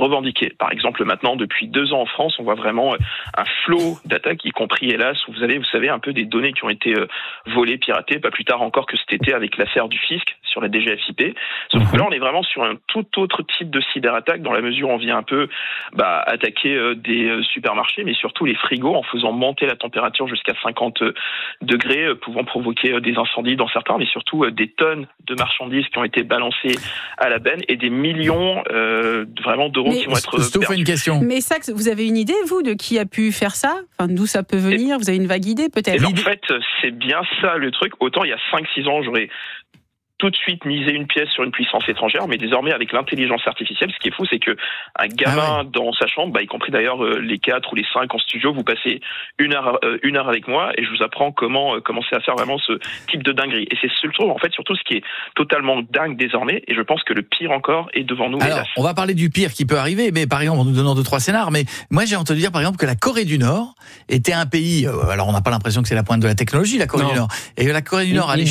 revendiquées. Par exemple, maintenant, depuis 2 ans en France, on voit vraiment un flot d'attaques, y compris, hélas, où vous savez, un peu des données qui ont été volées, piratées, pas plus tard encore que cet été avec l'affaire du fisc sur la DGFiP. Sauf que là, on est vraiment sur un tout autre type de cyberattaque, dans la mesure où on vient un peu attaquer des supermarchés, mais surtout les frigos, en faisant monter la température jusqu'à 50 degrés, pouvant provoquer des incendies dans certains, mais surtout des tonnes de marchandises qui ont été balancées à la benne et des millions vraiment d'euros qui vont être perdus. Une question. Mais ça, vous avez une idée, vous, de qui a pu faire ça ? Enfin, d'où ça peut venir ? Vous avez une vague idée, peut-être ? En fait, c'est bien ça le truc. Autant il y a 5-6 ans, j'aurais tout de suite miser une pièce sur une puissance étrangère, mais désormais avec l'intelligence artificielle, ce qui est fou, c'est que un gamin dans sa chambre, y compris d'ailleurs les 4 ou les 5 en studio, vous passez une heure avec moi et je vous apprends comment commencer à faire vraiment ce type de dinguerie. Et c'est surtout, en fait, surtout ce qui est totalement dingue désormais, et je pense que le pire encore est devant nous. Alors, on va parler du pire qui peut arriver, mais par exemple, en nous donnant 2-3 scénars, mais moi j'ai entendu dire par exemple que la Corée du Nord était un pays, alors on n'a pas l'impression que c'est la pointe de la technologie, la Corée du Nord, et la Corée du Nord allait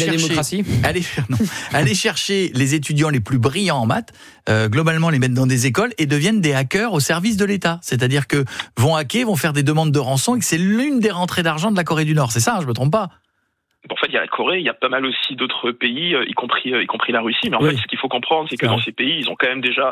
chercher les étudiants les plus brillants en maths, globalement les mettre dans des écoles et deviennent des hackers au service de l'État. C'est-à-dire que vont hacker, vont faire des demandes de rançon et que c'est l'une des rentrées d'argent de la Corée du Nord. C'est ça, je me trompe pas? En fait, il y a la Corée, il y a pas mal aussi d'autres pays, y compris la Russie. Mais en fait, ce qu'il faut comprendre, c'est que dans ces pays, ils ont quand même déjà,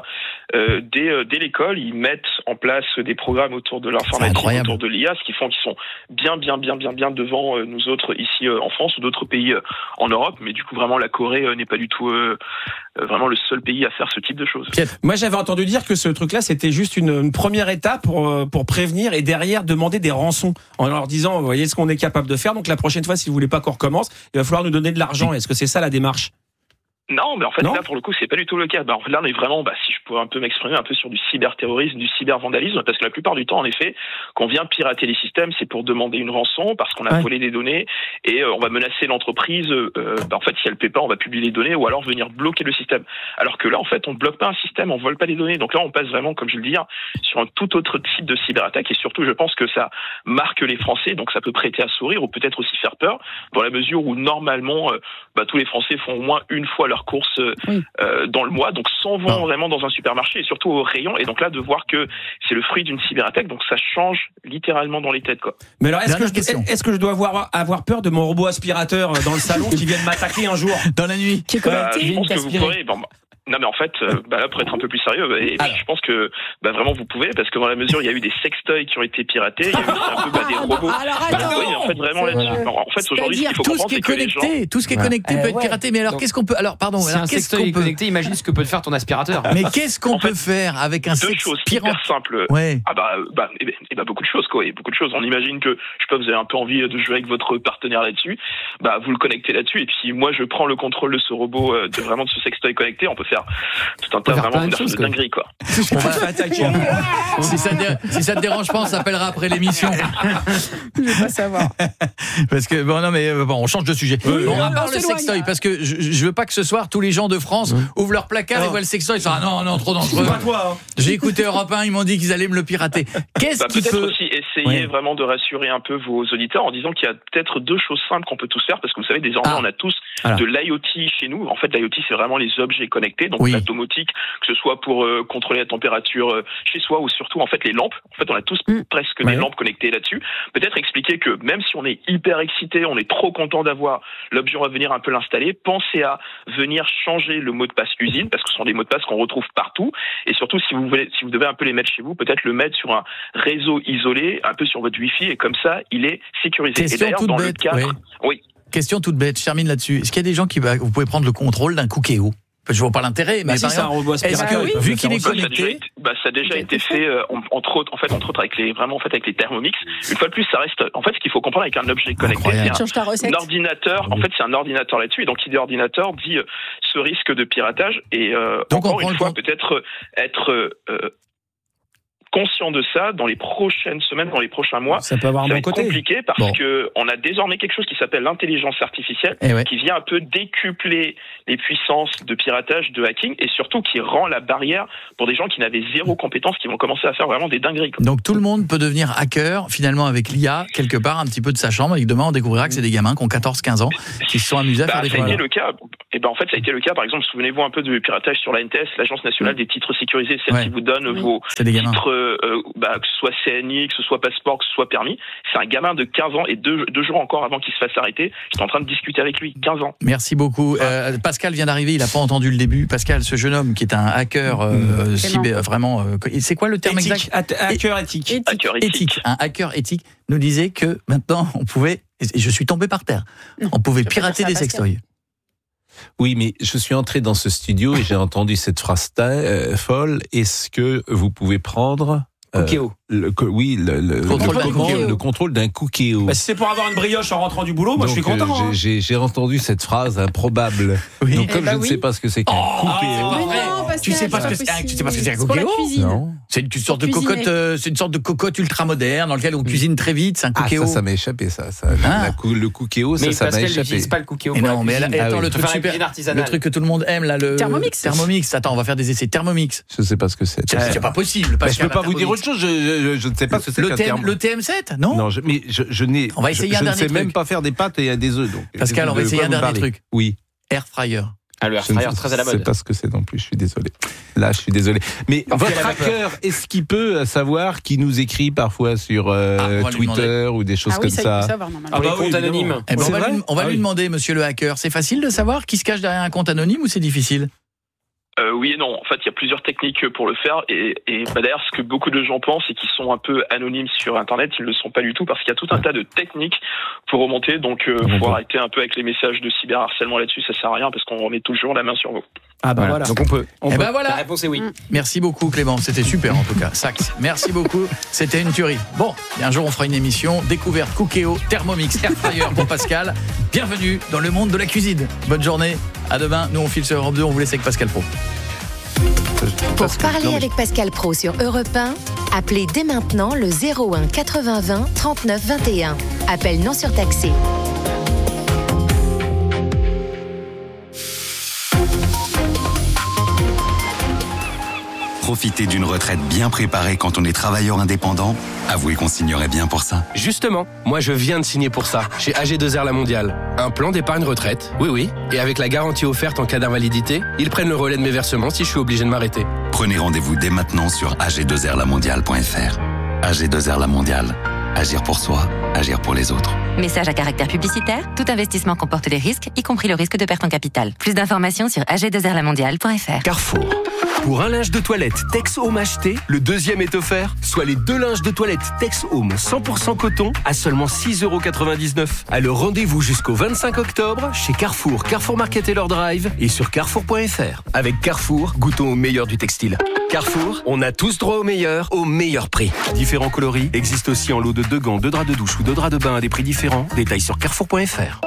dès l'école, ils mettent en place des programmes autour de l'informatique, autour de l'IA, ce qui font qu'ils sont bien devant nous autres ici en France ou d'autres pays en Europe. Mais du coup, vraiment, la Corée n'est pas du tout vraiment le seul pays à faire ce type de choses. Moi, j'avais entendu dire que ce truc-là, c'était juste une première étape pour prévenir et derrière demander des rançons en leur disant, vous voyez ce qu'on est capable de faire. Donc la prochaine fois, si vous voulez pas qu'on recommence, il va falloir nous donner de l'argent. Est-ce que c'est ça la démarche? Non, mais en fait, là, pour le coup, c'est pas du tout le cas. En fait, là, on est vraiment, si je peux un peu m'exprimer, un peu sur du cyberterrorisme, du cybervandalisme, parce que la plupart du temps, en effet, quand on vient pirater les systèmes, c'est pour demander une rançon, parce qu'on a volé des données, et on va menacer l'entreprise, en fait, si elle paie pas, on va publier les données, ou alors venir bloquer le système. Alors que là, en fait, on bloque pas un système, on vole pas les données. Donc là, on passe vraiment, comme je le dis, sur un tout autre type de cyberattaque, et surtout, je pense que ça marque les Français, donc ça peut prêter à sourire, ou peut-être aussi faire peur, dans la mesure où, normalement, tous les Français font au moins une fois leur courses dans le mois, donc s'en vont vraiment dans un supermarché et surtout au rayon, et donc là de voir que c'est le fruit d'une cyberattaque, donc ça change littéralement dans les têtes, quoi. Mais alors est-ce que je dois avoir peur de mon robot aspirateur dans le salon qui vienne m'attaquer un jour dans la nuit? Qui est connecté, je pense que vous pourrez. Non, mais en fait, là, pour être un peu plus sérieux, je pense que vraiment vous pouvez, parce que dans la mesure il y a eu des sextoys qui ont été piratés, il y a eu aussi un peu des robots. Oui, en fait, vraiment là-dessus. En fait, aujourd'hui, ce qu'il faut comprendre, c'est que les gens... tout ce qui est connecté peut être piraté. Mais alors, qu'est-ce qu'on peut... Alors, pardon. Si un sextoy est connecté, imagine ce que peut faire ton aspirateur. Mais qu'est-ce qu'on peut faire avec un sextoy? Deux choses hyper simples. Beaucoup de choses, quoi. Beaucoup de choses. On imagine que, je sais pas, vous avez un peu envie de jouer avec votre partenaire là-dessus. Vous le connectez là-dessus, et puis moi, je prends le contrôle de ce robot, de ce sextoy connecté. On peut faire tout un tas vraiment de dingueries, quoi. On va attaquer. Si ça te dérange pas, on s'appellera après l'émission. Je veux pas savoir. Parce que on change de sujet. On va parler le sextoy, parce que je veux pas que ce soir tous les gens de France ouvrent leur placard et voient le sextoy. Non, trop dangereux. Pas toi. J'ai écouté Europe 1, ils m'ont dit qu'ils allaient me le pirater. Qu'est-ce qui peut aussi essayer vraiment de rassurer un peu vos auditeurs en disant qu'il y a peut-être 2 choses simples qu'on peut tous faire, parce que vous savez, désormais on a tous de l'IoT chez nous. En fait, l'IoT, c'est vraiment les objets connectés, donc la domotique, que ce soit pour contrôler la température chez soi, ou surtout en fait les lampes. En fait, on a tous presque des lampes connectées là-dessus. Peut-être expliquer que même si on est hyper excité, on est trop content d'avoir l'objet, on va venir un peu l'installer. Pensez à venir changer le mot de passe usine, parce que ce sont des mots de passe qu'on retrouve partout. Et surtout, si vous devez un peu les mettre chez vous, peut-être le mettre sur un réseau isolé, un peu sur votre Wi-Fi, et comme ça, il est sécurisé. Question et d'ailleurs, dans le cadre, question toute bête, je termine là-dessus. Est-ce qu'il y a des gens vous pouvez prendre le contrôle d'un Cookéo? Je vois pas l'intérêt, mais si c'est un robot aspirateur, vu qu'il est connecté, ça a déjà été fait entre autres avec les Thermomix. Une fois de plus, ça reste ce qu'il faut comprendre avec un objet connecté, c'est un ordinateur. En fait, c'est un ordinateur là-dessus, et donc qui dit ordinateur dit ce risque de piratage, et donc encore une fois peut-être être conscient de ça. Dans les prochaines semaines, dans les prochains mois, ça peut avoir un bon côté. Compliqué parce que on a désormais quelque chose qui s'appelle l'intelligence artificielle, qui vient un peu décupler les puissances de piratage, de hacking, et surtout qui rend la barrière pour des gens qui n'avaient zéro compétence, qui vont commencer à faire vraiment des dingueries. Donc tout le monde peut devenir hacker, finalement, avec l'IA, quelque part, un petit peu de sa chambre, et demain on découvrira que c'est des gamins qui ont 14-15 ans, qui se sont amusés à faire des ça a été le cas. Et en fait, ça a été le cas, par exemple, souvenez-vous un peu du piratage sur l'ANTS, l'Agence nationale des titres sécurisés, celle qui vous donne vos titres, que ce soit CNI, que ce soit passeport, que ce soit permis. C'est un gamin de 15 ans, et deux jours encore avant qu'il se fasse arrêter, j'étais en train de discuter avec lui, 15 ans. Merci beaucoup. Pascal vient d'arriver, il n'a pas entendu le début. Pascal, ce jeune homme qui est un hacker, vraiment, c'est quoi le terme exact ? Hacker éthique. Un hacker éthique nous disait que maintenant on pouvait, et je suis tombé par terre, on pouvait pirater des sextoys. Oui, mais je suis entré dans ce studio et j'ai entendu cette phrase folle. Est-ce que vous pouvez prendre Cookéo. Le contrôle d'un Cookéo. Si c'est pour avoir une brioche en rentrant du boulot, moi je suis content. J'ai entendu cette phrase improbable. Oui. Donc comme je ne sais pas ce que c'est qu'un Cookéo. Tu sais pas ce que c'est un Cookéo ? Non. C'est une sorte de cocotte, ultra moderne dans lequel on cuisine très vite. C'est un Cookéo. Ça m'a échappé, ça. Le Cookéo, ça m'a échappé. Mais Pascal n'utilise pas le Cookéo. Non, mais attends, le truc que tout le monde aime là, le Thermomix. Attends, on va faire des essais Thermomix. Je sais pas ce que c'est. C'est pas possible. Je peux pas vous dire autre chose. Je ne sais pas ce que c'est qu'un Thermomix. Le TM7, non ? Non, mais je n'ai. On va essayer un dernier truc. Je ne sais même pas faire des pâtes et des œufs. Pascal, on va essayer un dernier truc. Oui. Air fryer. Le air fryer, très à la mode. Je ne sais pas ce que c'est non plus, je suis désolé. Là, je suis désolé. Mais votre hacker, est-ce qu'il peut savoir qui nous écrit parfois sur Twitter ou des choses comme ça? Les comptes anonymes. On va lui demander, monsieur le hacker, c'est facile de savoir qui se cache derrière un compte anonyme ou c'est difficile ? Oui et non. En fait, il y a plusieurs techniques pour le faire. Et d'ailleurs, ce que beaucoup de gens pensent, c'est qu'ils sont un peu anonymes sur Internet. Ils ne le sont pas du tout parce qu'il y a tout un tas de techniques pour remonter. Donc, faut arrêter un peu avec les messages de cyberharcèlement là-dessus. Ça sert à rien parce qu'on remet toujours la main sur vous. Voilà. Donc on peut. Voilà. La réponse est oui. Merci beaucoup Clément, c'était super en tout cas. Sax, merci beaucoup, c'était une tuerie. Bon, et un jour on fera une émission découverte Cookéo, Thermomix, Air Fryer pour Pascal. Bienvenue dans le monde de la cuisine. Bonne journée, à demain. Nous on file sur Europe 2, on vous laisse avec Pascal Pro. Pour parler avec Pascal Pro sur Europe 1, appelez dès maintenant le 01 80 20 39 21. Appel non surtaxé. Profiter d'une retraite bien préparée quand on est travailleur indépendant, avouez qu'on signerait bien pour ça. Justement, moi je viens de signer pour ça, chez AG2R La Mondiale. Un plan d'épargne retraite, oui, et avec la garantie offerte en cas d'invalidité, ils prennent le relais de mes versements si je suis obligé de m'arrêter. Prenez rendez-vous dès maintenant sur ag2rlamondiale.fr. AG2R La Mondiale. Agir pour soi, agir pour les autres. Message à caractère publicitaire, tout investissement comporte des risques, y compris le risque de perte en capital. Plus d'informations sur ag2rlamondiale.fr. Carrefour. Pour un linge de toilette Tex Home acheté, le deuxième est offert, soit les 2 linges de toilette Tex Home 100% coton à seulement 6,99 €. Alors rendez-vous jusqu'au 25 octobre chez Carrefour, Carrefour Market Taylor Drive et sur carrefour.fr. Avec Carrefour, goûtons au meilleur du textile. Carrefour, on a tous droit au meilleur prix. Différents coloris existent aussi en lot de 2 gants, 2 draps de douche ou 2 draps de bain à des prix différents. Détails sur carrefour.fr.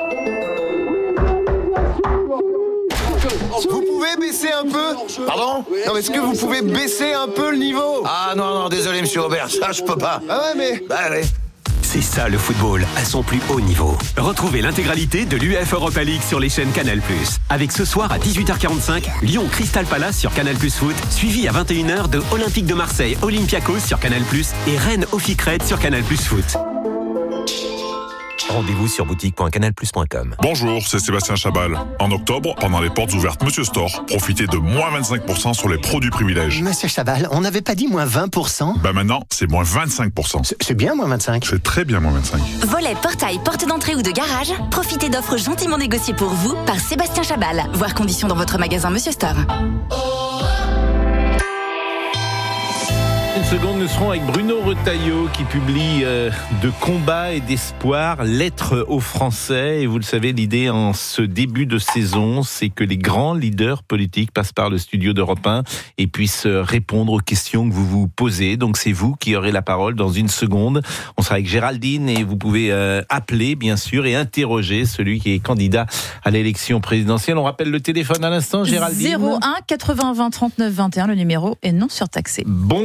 Vous pouvez baisser un peu? Pardon? Non, mais est-ce que vous pouvez baisser un peu le niveau? Ah non, désolé monsieur Robert, ça je peux pas. Ah ouais, mais... Bah allez. C'est ça le football, à son plus haut niveau. Retrouvez l'intégralité de l'UEFA Europa League sur les chaînes Canal+. Avec ce soir à 18h45, Lyon Crystal Palace sur Canal+ Foot, suivi à 21h de Olympique de Marseille Olympiakos sur Canal+, et Rennes Ophicred sur Canal+ Foot. Rendez-vous sur boutique.canalplus.com. Bonjour, c'est Sébastien Chabal. En octobre, pendant les portes ouvertes Monsieur Store, profitez de moins 25% sur les produits privilèges. Monsieur Chabal, on n'avait pas dit moins 20%? Bah maintenant, c'est moins 25%. C'est bien moins 25. C'est très bien moins 25. Volet, portail, porte d'entrée ou de garage, profitez d'offres gentiment négociées pour vous par Sébastien Chabal. Voir conditions dans votre magasin Monsieur Store. Une seconde, nous serons avec Bruno Retailleau qui publie de combat et d'espoir, lettres aux Français. Et vous le savez, l'idée en ce début de saison, c'est que les grands leaders politiques passent par le studio d'Europe 1 et puissent répondre aux questions que vous vous posez. Donc c'est vous qui aurez la parole dans une seconde. On sera avec Géraldine et vous pouvez appeler bien sûr et interroger celui qui est candidat à l'élection présidentielle. On rappelle le téléphone à l'instant, Géraldine. 01 80 20 39 21, le numéro est non surtaxé. Bonjour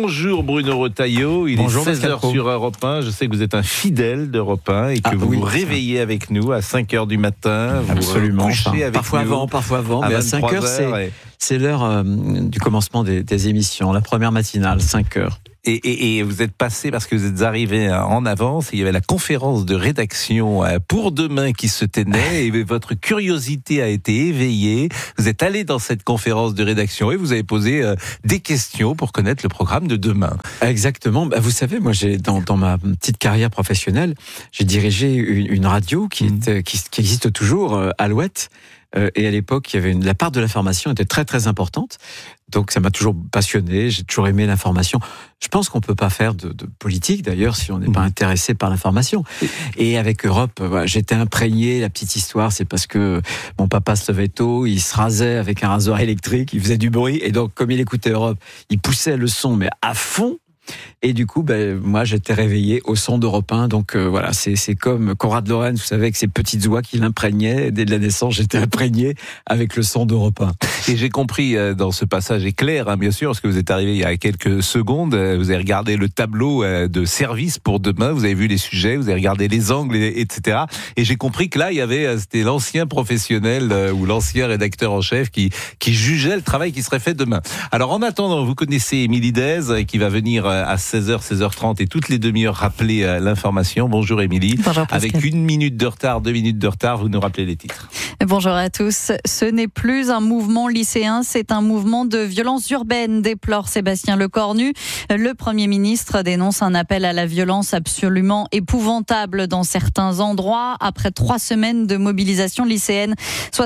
Bruno Retailleau, il Bonjour, est 16h sur Europe 1. Je sais que vous êtes un fidèle d'Europe 1 et que vous vous réveillez avec nous à 5h du matin. Absolument. Vous couchez avec parfois nous. avant, mais à 5h, c'est l'heure du commencement des émissions, la première matinale, 5h. Et vous êtes passé parce que vous êtes arrivé en avance. Il y avait la conférence de rédaction pour demain qui se tenait et votre curiosité a été éveillée. Vous êtes allé dans cette conférence de rédaction et vous avez posé des questions pour connaître le programme de demain. Exactement. Vous savez, moi, dans ma petite carrière professionnelle, j'ai dirigé une radio qui existe toujours, Alouette. Et à l'époque, il y avait la part de l'information était très très importante. Donc ça m'a toujours passionné, j'ai toujours aimé l'information. Je pense qu'on peut pas faire de politique d'ailleurs si on n'est pas intéressé par l'information. Et avec Europe, j'étais imprégné. La petite histoire, c'est parce que mon papa se levait tôt, il se rasait avec un rasoir électrique, il faisait du bruit. Et donc comme il écoutait Europe, il poussait le son mais à fond. Et du coup, moi, j'étais réveillé au son d'Europe 1. Donc voilà, c'est comme Conrad Lorenz, vous savez, avec ses petites oies qui l'imprégnaient. Dès la naissance, j'étais imprégné avec le son d'Europe 1. Et j'ai compris dans ce passage éclair, bien sûr, parce que vous êtes arrivé il y a quelques secondes, vous avez regardé le tableau de service pour demain, vous avez vu les sujets, vous avez regardé les angles, etc. Et j'ai compris que là, c'était l'ancien professionnel ou l'ancien rédacteur en chef qui jugeait le travail qui serait fait demain. Alors en attendant, vous connaissez Émilie Dez qui va venir à 16h, 16h30 et toutes les demi-heures rappeler l'information. Bonjour Émilie. Bonjour Pascal. Avec 1 minute de retard, 2 minutes de retard, vous nous rappelez les titres. Bonjour à tous. Ce n'est plus un mouvement lycéen, c'est un mouvement de violence urbaine, déplore Sébastien Lecornu. Le Premier ministre dénonce un appel à la violence absolument épouvantable dans certains endroits. Après 3 semaines de mobilisation lycéenne,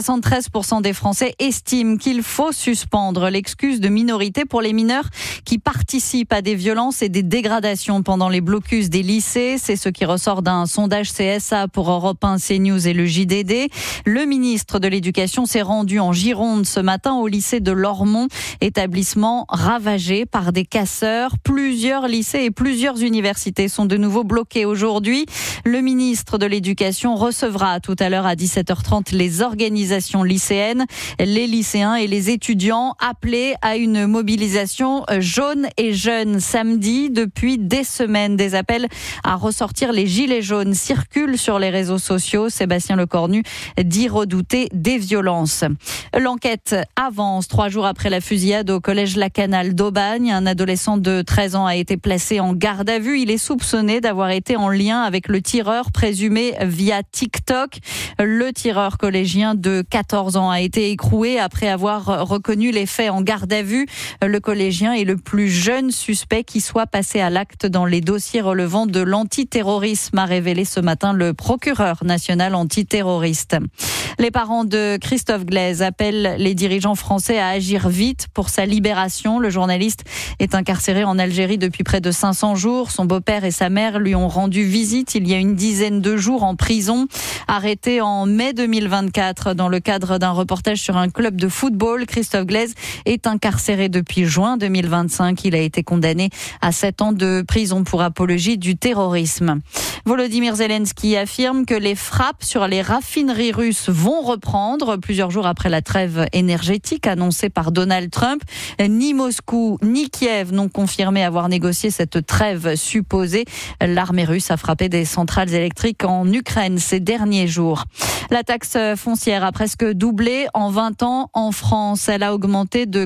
73% des Français estiment qu'il faut suspendre l'excuse de minorité pour les mineurs qui participent à des violences et des dégradations pendant les blocus des lycées. C'est ce qui ressort d'un sondage CSA pour Europe 1, CNews et le JDD. Le ministre de l'Éducation s'est rendu en Gironde ce matin au lycée de Lormont, établissement ravagé par des casseurs. Plusieurs lycées et plusieurs universités sont de nouveau bloqués aujourd'hui. Le ministre de l'Éducation recevra tout à l'heure à 17h30 les organisations lycéennes, les lycéens et les étudiants appelés à une mobilisation jaune et jeune samedi. Depuis des semaines, des appels à ressortir les gilets jaunes circulent sur les réseaux sociaux. Sébastien Lecornu dit redouter des violences. L'enquête avance 3 jours après la fusillade au collège Lacanal d'Aubagne. Un adolescent de 13 ans a été placé en garde à vue. Il est soupçonné d'avoir été en lien avec le tireur présumé via TikTok. Le tireur collégien de 14 ans a été écroué après avoir reconnu les faits en garde à vue. Le collégien est le plus jeune suspect qui soit passé à l'acte dans les dossiers relevant de l'antiterrorisme, a révélé ce matin le procureur national antiterroriste. Les parents de Christophe Glaise appellent les dirigeants français à agir vite pour sa libération. Le journaliste est incarcéré en Algérie depuis près de 500 jours. Son beau-père et sa mère lui ont rendu visite il y a une dizaine de jours en prison. Arrêté en mai 2024 dans le cadre d'un reportage sur un club de football, Christophe Glaise est incarcéré depuis juin 2025. Il a été condamné à 7 ans de prison pour apologie du terrorisme. Volodymyr Zelensky affirme que les frappes sur les raffineries russes vont reprendre plusieurs jours après la trêve énergétique annoncée par Donald Trump. Ni Moscou ni Kiev n'ont confirmé avoir négocié cette trêve supposée. L'armée russe a frappé des centrales électriques en Ukraine ces derniers jours. La taxe foncière a presque doublé en 20 ans en France. Elle a augmenté de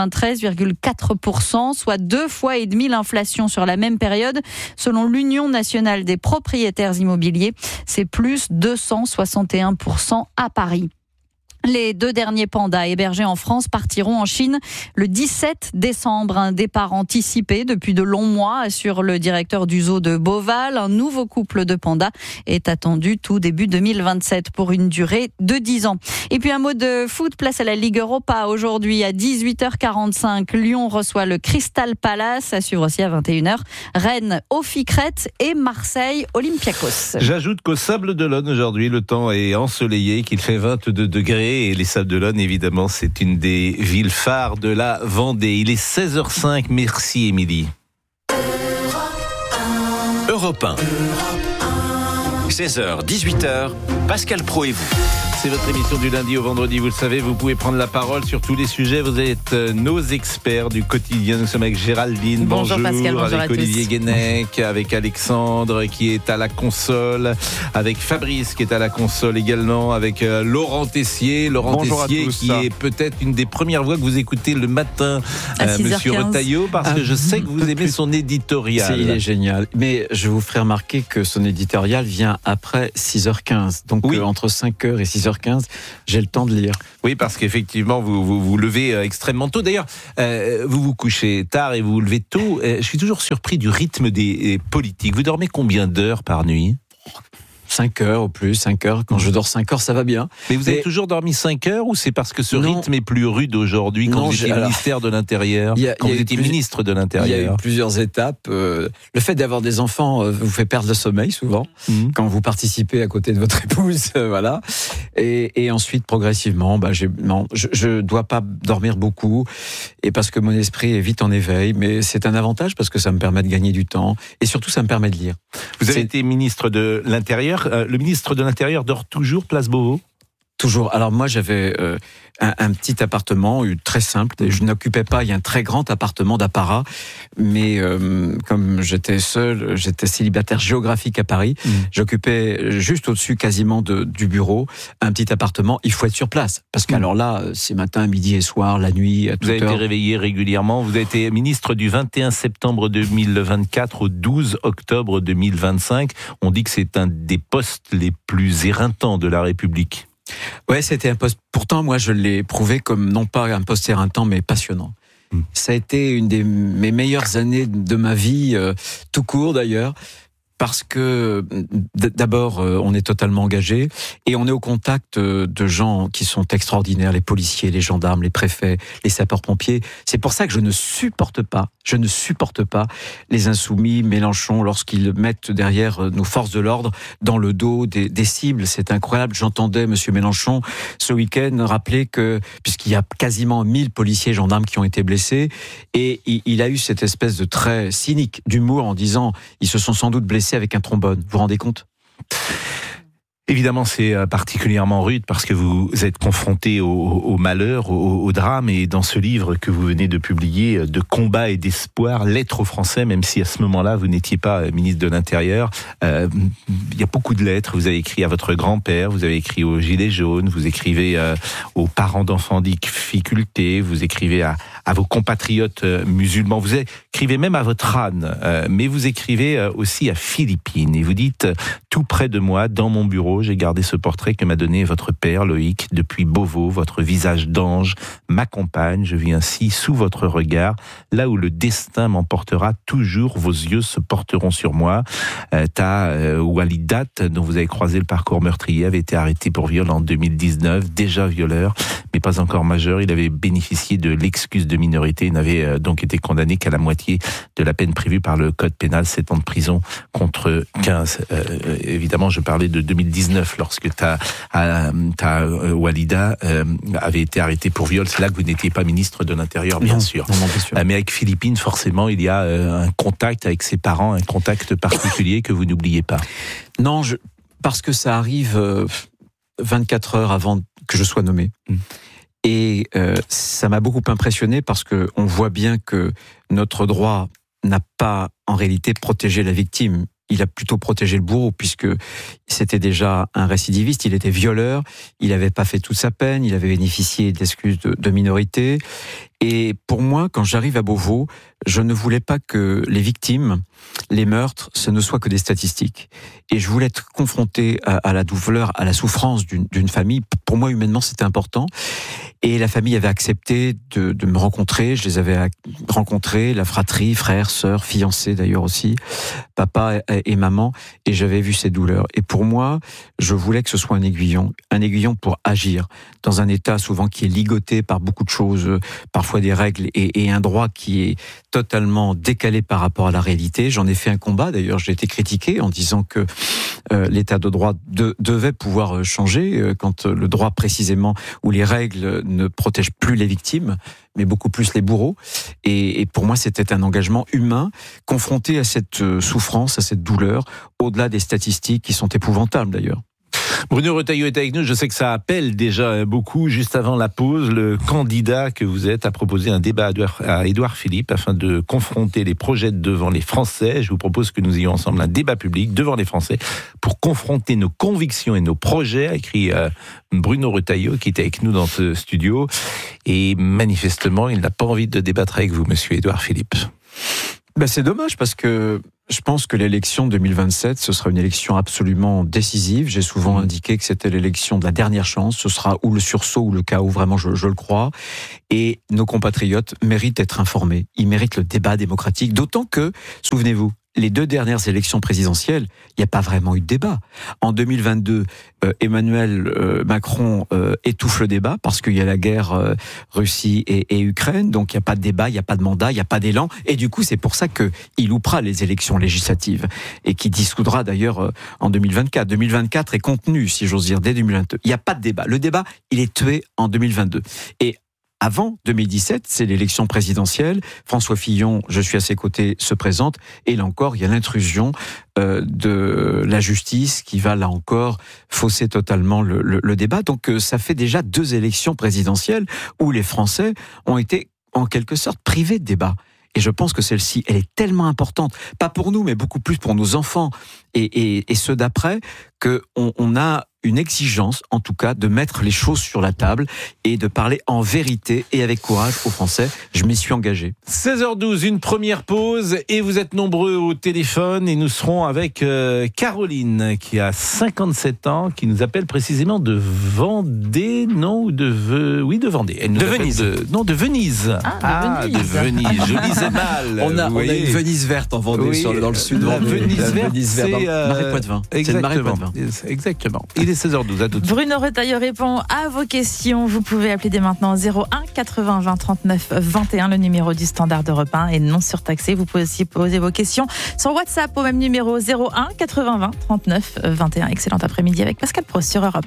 93,4%, soit 2,5 fois l'inflation sur la même période. Selon l'Union nationale des propriétaires immobiliers, c'est plus 261% à Paris. Les 2 derniers pandas hébergés en France partiront en Chine le 17 décembre. Un départ anticipé depuis de longs mois, assure le directeur du zoo de Beauval. Un nouveau couple de pandas est attendu tout début 2027 pour une durée de 10 ans. Et puis un mot de foot, place à la Ligue Europa. Aujourd'hui à 18h45, Lyon reçoit le Crystal Palace. À suivre aussi à 21h, Rennes, Ofi-Crète et Marseille, Olympiakos. J'ajoute qu'au Sables-d'Olonne aujourd'hui, le temps est ensoleillé, qu'il fait 22 degrés. Et les Sables-d'Olonne, évidemment, c'est une des villes phares de la Vendée. Il est 16h05. Merci, Émilie. Europe 1. 16h, 18h, Pascal Pro et vous. C'est votre émission du lundi au vendredi, vous le savez, vous pouvez prendre la parole sur tous les sujets. Vous êtes nos experts du quotidien. Nous sommes avec Géraldine, bonjour Pascal, bonjour avec Olivier Guénec, avec Alexandre qui est à la console, avec Fabrice qui est à la console également, avec Laurent Tessier. Laurent bonjour Tessier qui est peut-être une des premières voix que vous écoutez le matin, Monsieur Retailleau, parce que je sais que vous aimez son éditorial. Il est génial, mais je vous ferai remarquer que son éditorial vient après 6h15, donc oui. Entre 5h et 6h15, j'ai le temps de lire. Oui, parce qu'effectivement, vous levez extrêmement tôt. D'ailleurs, vous vous couchez tard et vous vous levez tôt. Je suis toujours surpris du rythme des politiques. Vous dormez combien d'heures par nuit ? 5 heures au plus, 5 heures. Quand je dors 5 heures, ça va bien. Mais vous avez toujours dormi 5 heures ou c'est parce que ce rythme est plus rude aujourd'hui quand vous étiez ministère de l'Intérieur, quand vous étiez ministre de l'Intérieur? Il y a eu plusieurs étapes. Le fait d'avoir des enfants vous fait perdre le sommeil souvent quand vous participez à côté de votre épouse, voilà. Et ensuite, progressivement, je dois pas dormir beaucoup et parce que mon esprit est vite en éveil. Mais c'est un avantage parce que ça me permet de gagner du temps et surtout ça me permet de lire. Vous avez été ministre de l'Intérieur. Le ministre de l'Intérieur dort toujours place Beauvau ? Toujours. Alors moi j'avais un petit appartement très simple. Je n'occupais pas, il y a un très grand appartement d'apparat, mais comme j'étais seul, j'étais célibataire géographique à Paris, j'occupais juste au-dessus quasiment du bureau un petit appartement. Il faut être sur place parce qu'alors là, c'est matin, midi et soir, la nuit. À toute vous avez heure. été réveillé régulièrement. Vous avez été ministre du 21 septembre 2024 au 12 octobre 2025. On dit que c'est un des postes les plus éreintants de la République. Ouais, c'était un poste. Pourtant, moi, je l'ai prouvé comme non pas un poste éreintant, mais passionnant. Ça a été une de mes meilleures années de ma vie, tout court d'ailleurs. Parce que d'abord, on est totalement engagé et on est au contact de gens qui sont extraordinaires, les policiers, les gendarmes, les préfets, les sapeurs-pompiers. C'est pour ça que je ne supporte pas les insoumis, Mélenchon, lorsqu'ils mettent derrière nos forces de l'ordre dans le dos des cibles. C'est incroyable. J'entendais Monsieur Mélenchon ce week-end rappeler que, puisqu'il y a quasiment 1000 policiers et gendarmes qui ont été blessés, et il a eu cette espèce de trait cynique d'humour en disant ils se sont sans doute blessés avec un trombone. Vous vous rendez compte ? Évidemment, c'est particulièrement rude parce que vous êtes confronté au malheur, au drame. Et dans ce livre que vous venez de publier, de combat et d'espoir, lettres aux Français, même si à ce moment-là, vous n'étiez pas ministre de l'Intérieur, il y a beaucoup de lettres. Vous avez écrit à votre grand-père, vous avez écrit aux Gilets jaunes, vous écrivez aux parents d'enfants en difficulté, vous écrivez à vos compatriotes musulmans, vous écrivez même à votre âne, mais vous écrivez aussi à Philippine. Et vous dites, tout près de moi, dans mon bureau, j'ai gardé ce portrait que m'a donné votre père, Loïc, depuis Beauvau. Votre visage d'ange m'accompagne. Je vis ainsi sous votre regard. Là où le destin m'emportera, toujours vos yeux se porteront sur moi. Walidat, dont vous avez croisé le parcours meurtrier, avait été arrêté pour viol en 2019. Déjà violeur, mais pas encore majeur. Il avait bénéficié de l'excuse de minorité. Il n'avait donc été condamné qu'à la moitié de la peine prévue par le code pénal, 7 ans de prison contre 15. Évidemment, je parlais de 2019 lorsque Walida avait été arrêté pour viol. C'est là que vous n'étiez pas ministre de l'Intérieur, bien sûr. Non, bien sûr. Mais avec Philippine, forcément, il y a un contact avec ses parents, un contact particulier que vous n'oubliez pas. Non, parce que ça arrive 24 heures avant que je sois nommé. Et ça m'a beaucoup impressionné parce que on voit bien que notre droit n'a pas en réalité protégé la victime. Il a plutôt protégé le bourreau puisque c'était déjà un récidiviste, il était violeur, il n'avait pas fait toute sa peine, il avait bénéficié d'excuses de minorité. Et pour moi, quand j'arrive à Beauvau, je ne voulais pas que les victimes, les meurtres, ce ne soient que des statistiques. Et je voulais être confronté à la douleur, à la souffrance d'une famille. Pour moi, humainement, c'était important. Et la famille avait accepté de me rencontrer. Je les avais rencontrés, la fratrie, frères, sœurs, fiancés d'ailleurs aussi, papa et maman. Et j'avais vu ces douleurs. Et pour moi, je voulais que ce soit un aiguillon pour agir dans un état souvent qui est ligoté par beaucoup de choses, parfois des règles et un droit qui est totalement décalé par rapport à la réalité. J'en ai fait un combat, d'ailleurs j'ai été critiqué en disant que l'état de droit devait pouvoir changer quand le droit précisément où les règles ne protègent plus les victimes mais beaucoup plus les bourreaux. Et pour moi, c'était un engagement humain confronté à cette souffrance, à cette douleur, au-delà des statistiques qui sont épouvantables d'ailleurs. Bruno Retailleau est avec nous. Je sais que ça appelle déjà beaucoup. Juste avant la pause, le candidat que vous êtes a proposé un débat à Édouard Philippe afin de confronter les projets devant les Français. Je vous propose que nous ayons ensemble un débat public devant les Français pour confronter nos convictions et nos projets, a écrit Bruno Retailleau, qui était avec nous dans ce studio. Et manifestement, il n'a pas envie de débattre avec vous, monsieur Édouard Philippe. C'est dommage parce que je pense que l'élection 2027, ce sera une élection absolument décisive. J'ai souvent indiqué que c'était l'élection de la dernière chance. Ce sera ou le sursaut ou le chaos, vraiment, je le crois. Et nos compatriotes méritent d'être informés. Ils méritent le débat démocratique. D'autant que, souvenez-vous, les 2 dernières élections présidentielles, il n'y a pas vraiment eu de débat. En 2022, Emmanuel Macron étouffe le débat parce qu'il y a la guerre Russie et Ukraine, donc il n'y a pas de débat, il n'y a pas de mandat, il n'y a pas d'élan, et du coup c'est pour ça qu'il loupera les élections législatives, et qui dissoudra d'ailleurs en 2024. 2024 est contenu, si j'ose dire, dès 2022. Il n'y a pas de débat. Le débat, il est tué en 2022. Et avant 2017, c'est l'élection présidentielle. François Fillon, je suis à ses côtés, se présente. Et là encore, il y a l'intrusion de la justice qui va, là encore, fausser totalement le débat. Donc ça fait déjà 2 élections présidentielles où les Français ont été, en quelque sorte, privés de débat. Et je pense que celle-ci, elle est tellement importante, pas pour nous, mais beaucoup plus pour nos enfants et ceux d'après, qu'on a une exigence, en tout cas, de mettre les choses sur la table et de parler en vérité et avec courage aux Français. Je m'y suis engagé. 16h12, une première pause et vous êtes nombreux au téléphone et nous serons avec Caroline qui a 57 ans, qui nous appelle précisément de Vendée, non, ou de Vendée. Elle nous de Venise. De Venise. De Venise. Je lisais mal. On a une Venise verte en Vendée, dans le sud de la Venise verte, c'est Marais Poitevin. Exactement. Il est 16h12, à tout de suite. Bruno Retailleau répond à vos questions. Vous pouvez appeler dès maintenant 01 80 20 39 21, le numéro du standard d'Europe 1 est non surtaxé. Vous pouvez aussi poser vos questions sur WhatsApp au même numéro 01 80 20 39 21. Excellent après-midi avec Pascal Pro sur Europe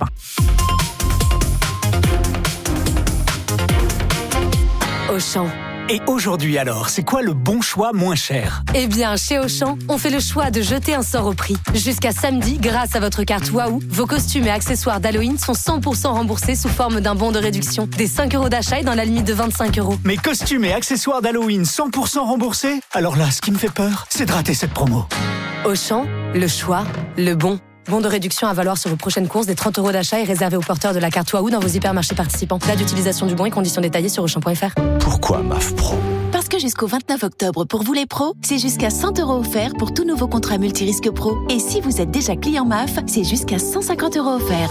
1. Auchan. Et aujourd'hui alors, c'est quoi le bon choix moins cher ? Eh bien, chez Auchan, on fait le choix de jeter un sort au prix. Jusqu'à samedi, grâce à votre carte Waouh, vos costumes et accessoires d'Halloween sont 100% remboursés sous forme d'un bon de réduction. Des 5 € d'achat et dans la limite de 25 €. Mes costumes et accessoires d'Halloween 100% remboursés ? Alors là, ce qui me fait peur, c'est de rater cette promo. Auchan, le choix, le bon. Bon de réduction à valoir sur vos prochaines courses. Des 30 € d'achat et réservé aux porteurs de la carte Waouh dans vos hypermarchés participants. Date d'utilisation du bon et conditions détaillées sur Auchan.fr. Pourquoi MAF Pro ? Parce que jusqu'au 29 octobre, pour vous les pros, c'est jusqu'à 100 € offerts pour tout nouveau contrat multirisque pro. Et si vous êtes déjà client MAF, c'est jusqu'à 150 € offerts.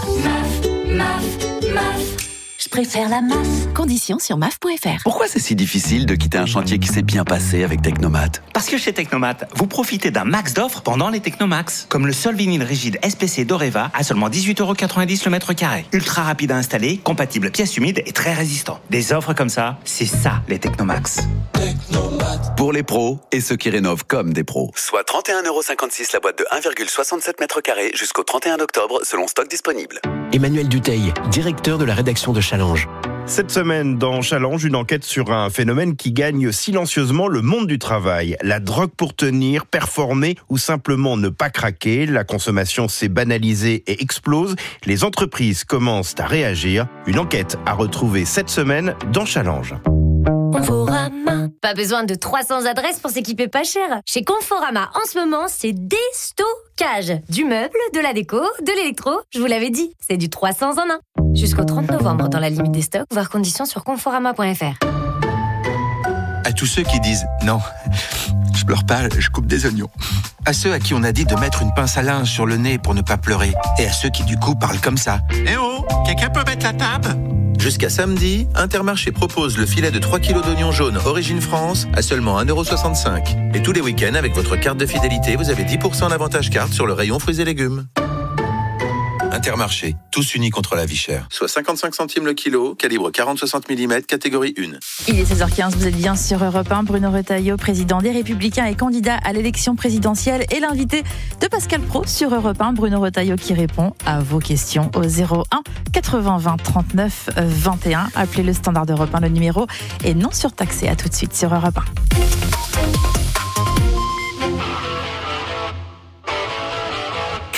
MAF. Je préfère la MAF. Conditions sur MAF.fr. Pourquoi c'est si difficile de quitter un chantier qui s'est bien passé avec Technomat ? Parce que chez Technomat, vous profitez d'un max d'offres pendant les Technomax. Comme le sol vinyle rigide SPC d'Oreva à seulement 18,90 € le mètre carré. Ultra rapide à installer, compatible pièces humides et très résistant. Des offres comme ça, c'est ça les Technomax. Pour les pros et ceux qui rénovent comme des pros. Soit 31,56 € la boîte de 1,67 m² jusqu'au 31 octobre selon stock disponible. Emmanuel Dutheil, directeur de la rédaction de Challenge. Cette semaine, dans Challenge, une enquête sur un phénomène qui gagne silencieusement le monde du travail. La drogue pour tenir, performer ou simplement ne pas craquer. La consommation s'est banalisée et explose. Les entreprises commencent à réagir. Une enquête à retrouver cette semaine dans Challenge. Conforama. Pas besoin de 300 adresses pour s'équiper pas cher. Chez Conforama, en ce moment, c'est déstockage. Du meuble, de la déco, de l'électro. Je vous l'avais dit, c'est du 300 en 1. Jusqu'au 30 novembre dans la limite des stocks, voir conditions sur conforama.fr. À tous ceux qui disent « Non, je pleure pas, je coupe des oignons ». À ceux à qui on a dit de mettre une pince à linge sur le nez pour ne pas pleurer. Et à ceux qui du coup parlent comme ça. « Eh oh, quelqu'un peut mettre la table ?» Jusqu'à samedi, Intermarché propose le filet de 3 kg d'oignons jaunes Origine France à seulement 1,65 €. Et tous les week-ends, avec votre carte de fidélité, vous avez 10% d'avantage carte sur le rayon fruits et légumes. Intermarché, tous unis contre la vie chère. Soit 55 centimes le kilo, calibre 40-60 mm, catégorie 1. Il est 16h15, vous êtes bien sur Europe 1. Bruno Retailleau, président des Républicains et candidat à l'élection présidentielle, est l'invité de Pascal Pro sur Europe 1. Bruno Retailleau qui répond à vos questions au 01 80 20 39 21. Appelez le standard d'Europe 1, le numéro est non surtaxé. À tout de suite sur Europe 1.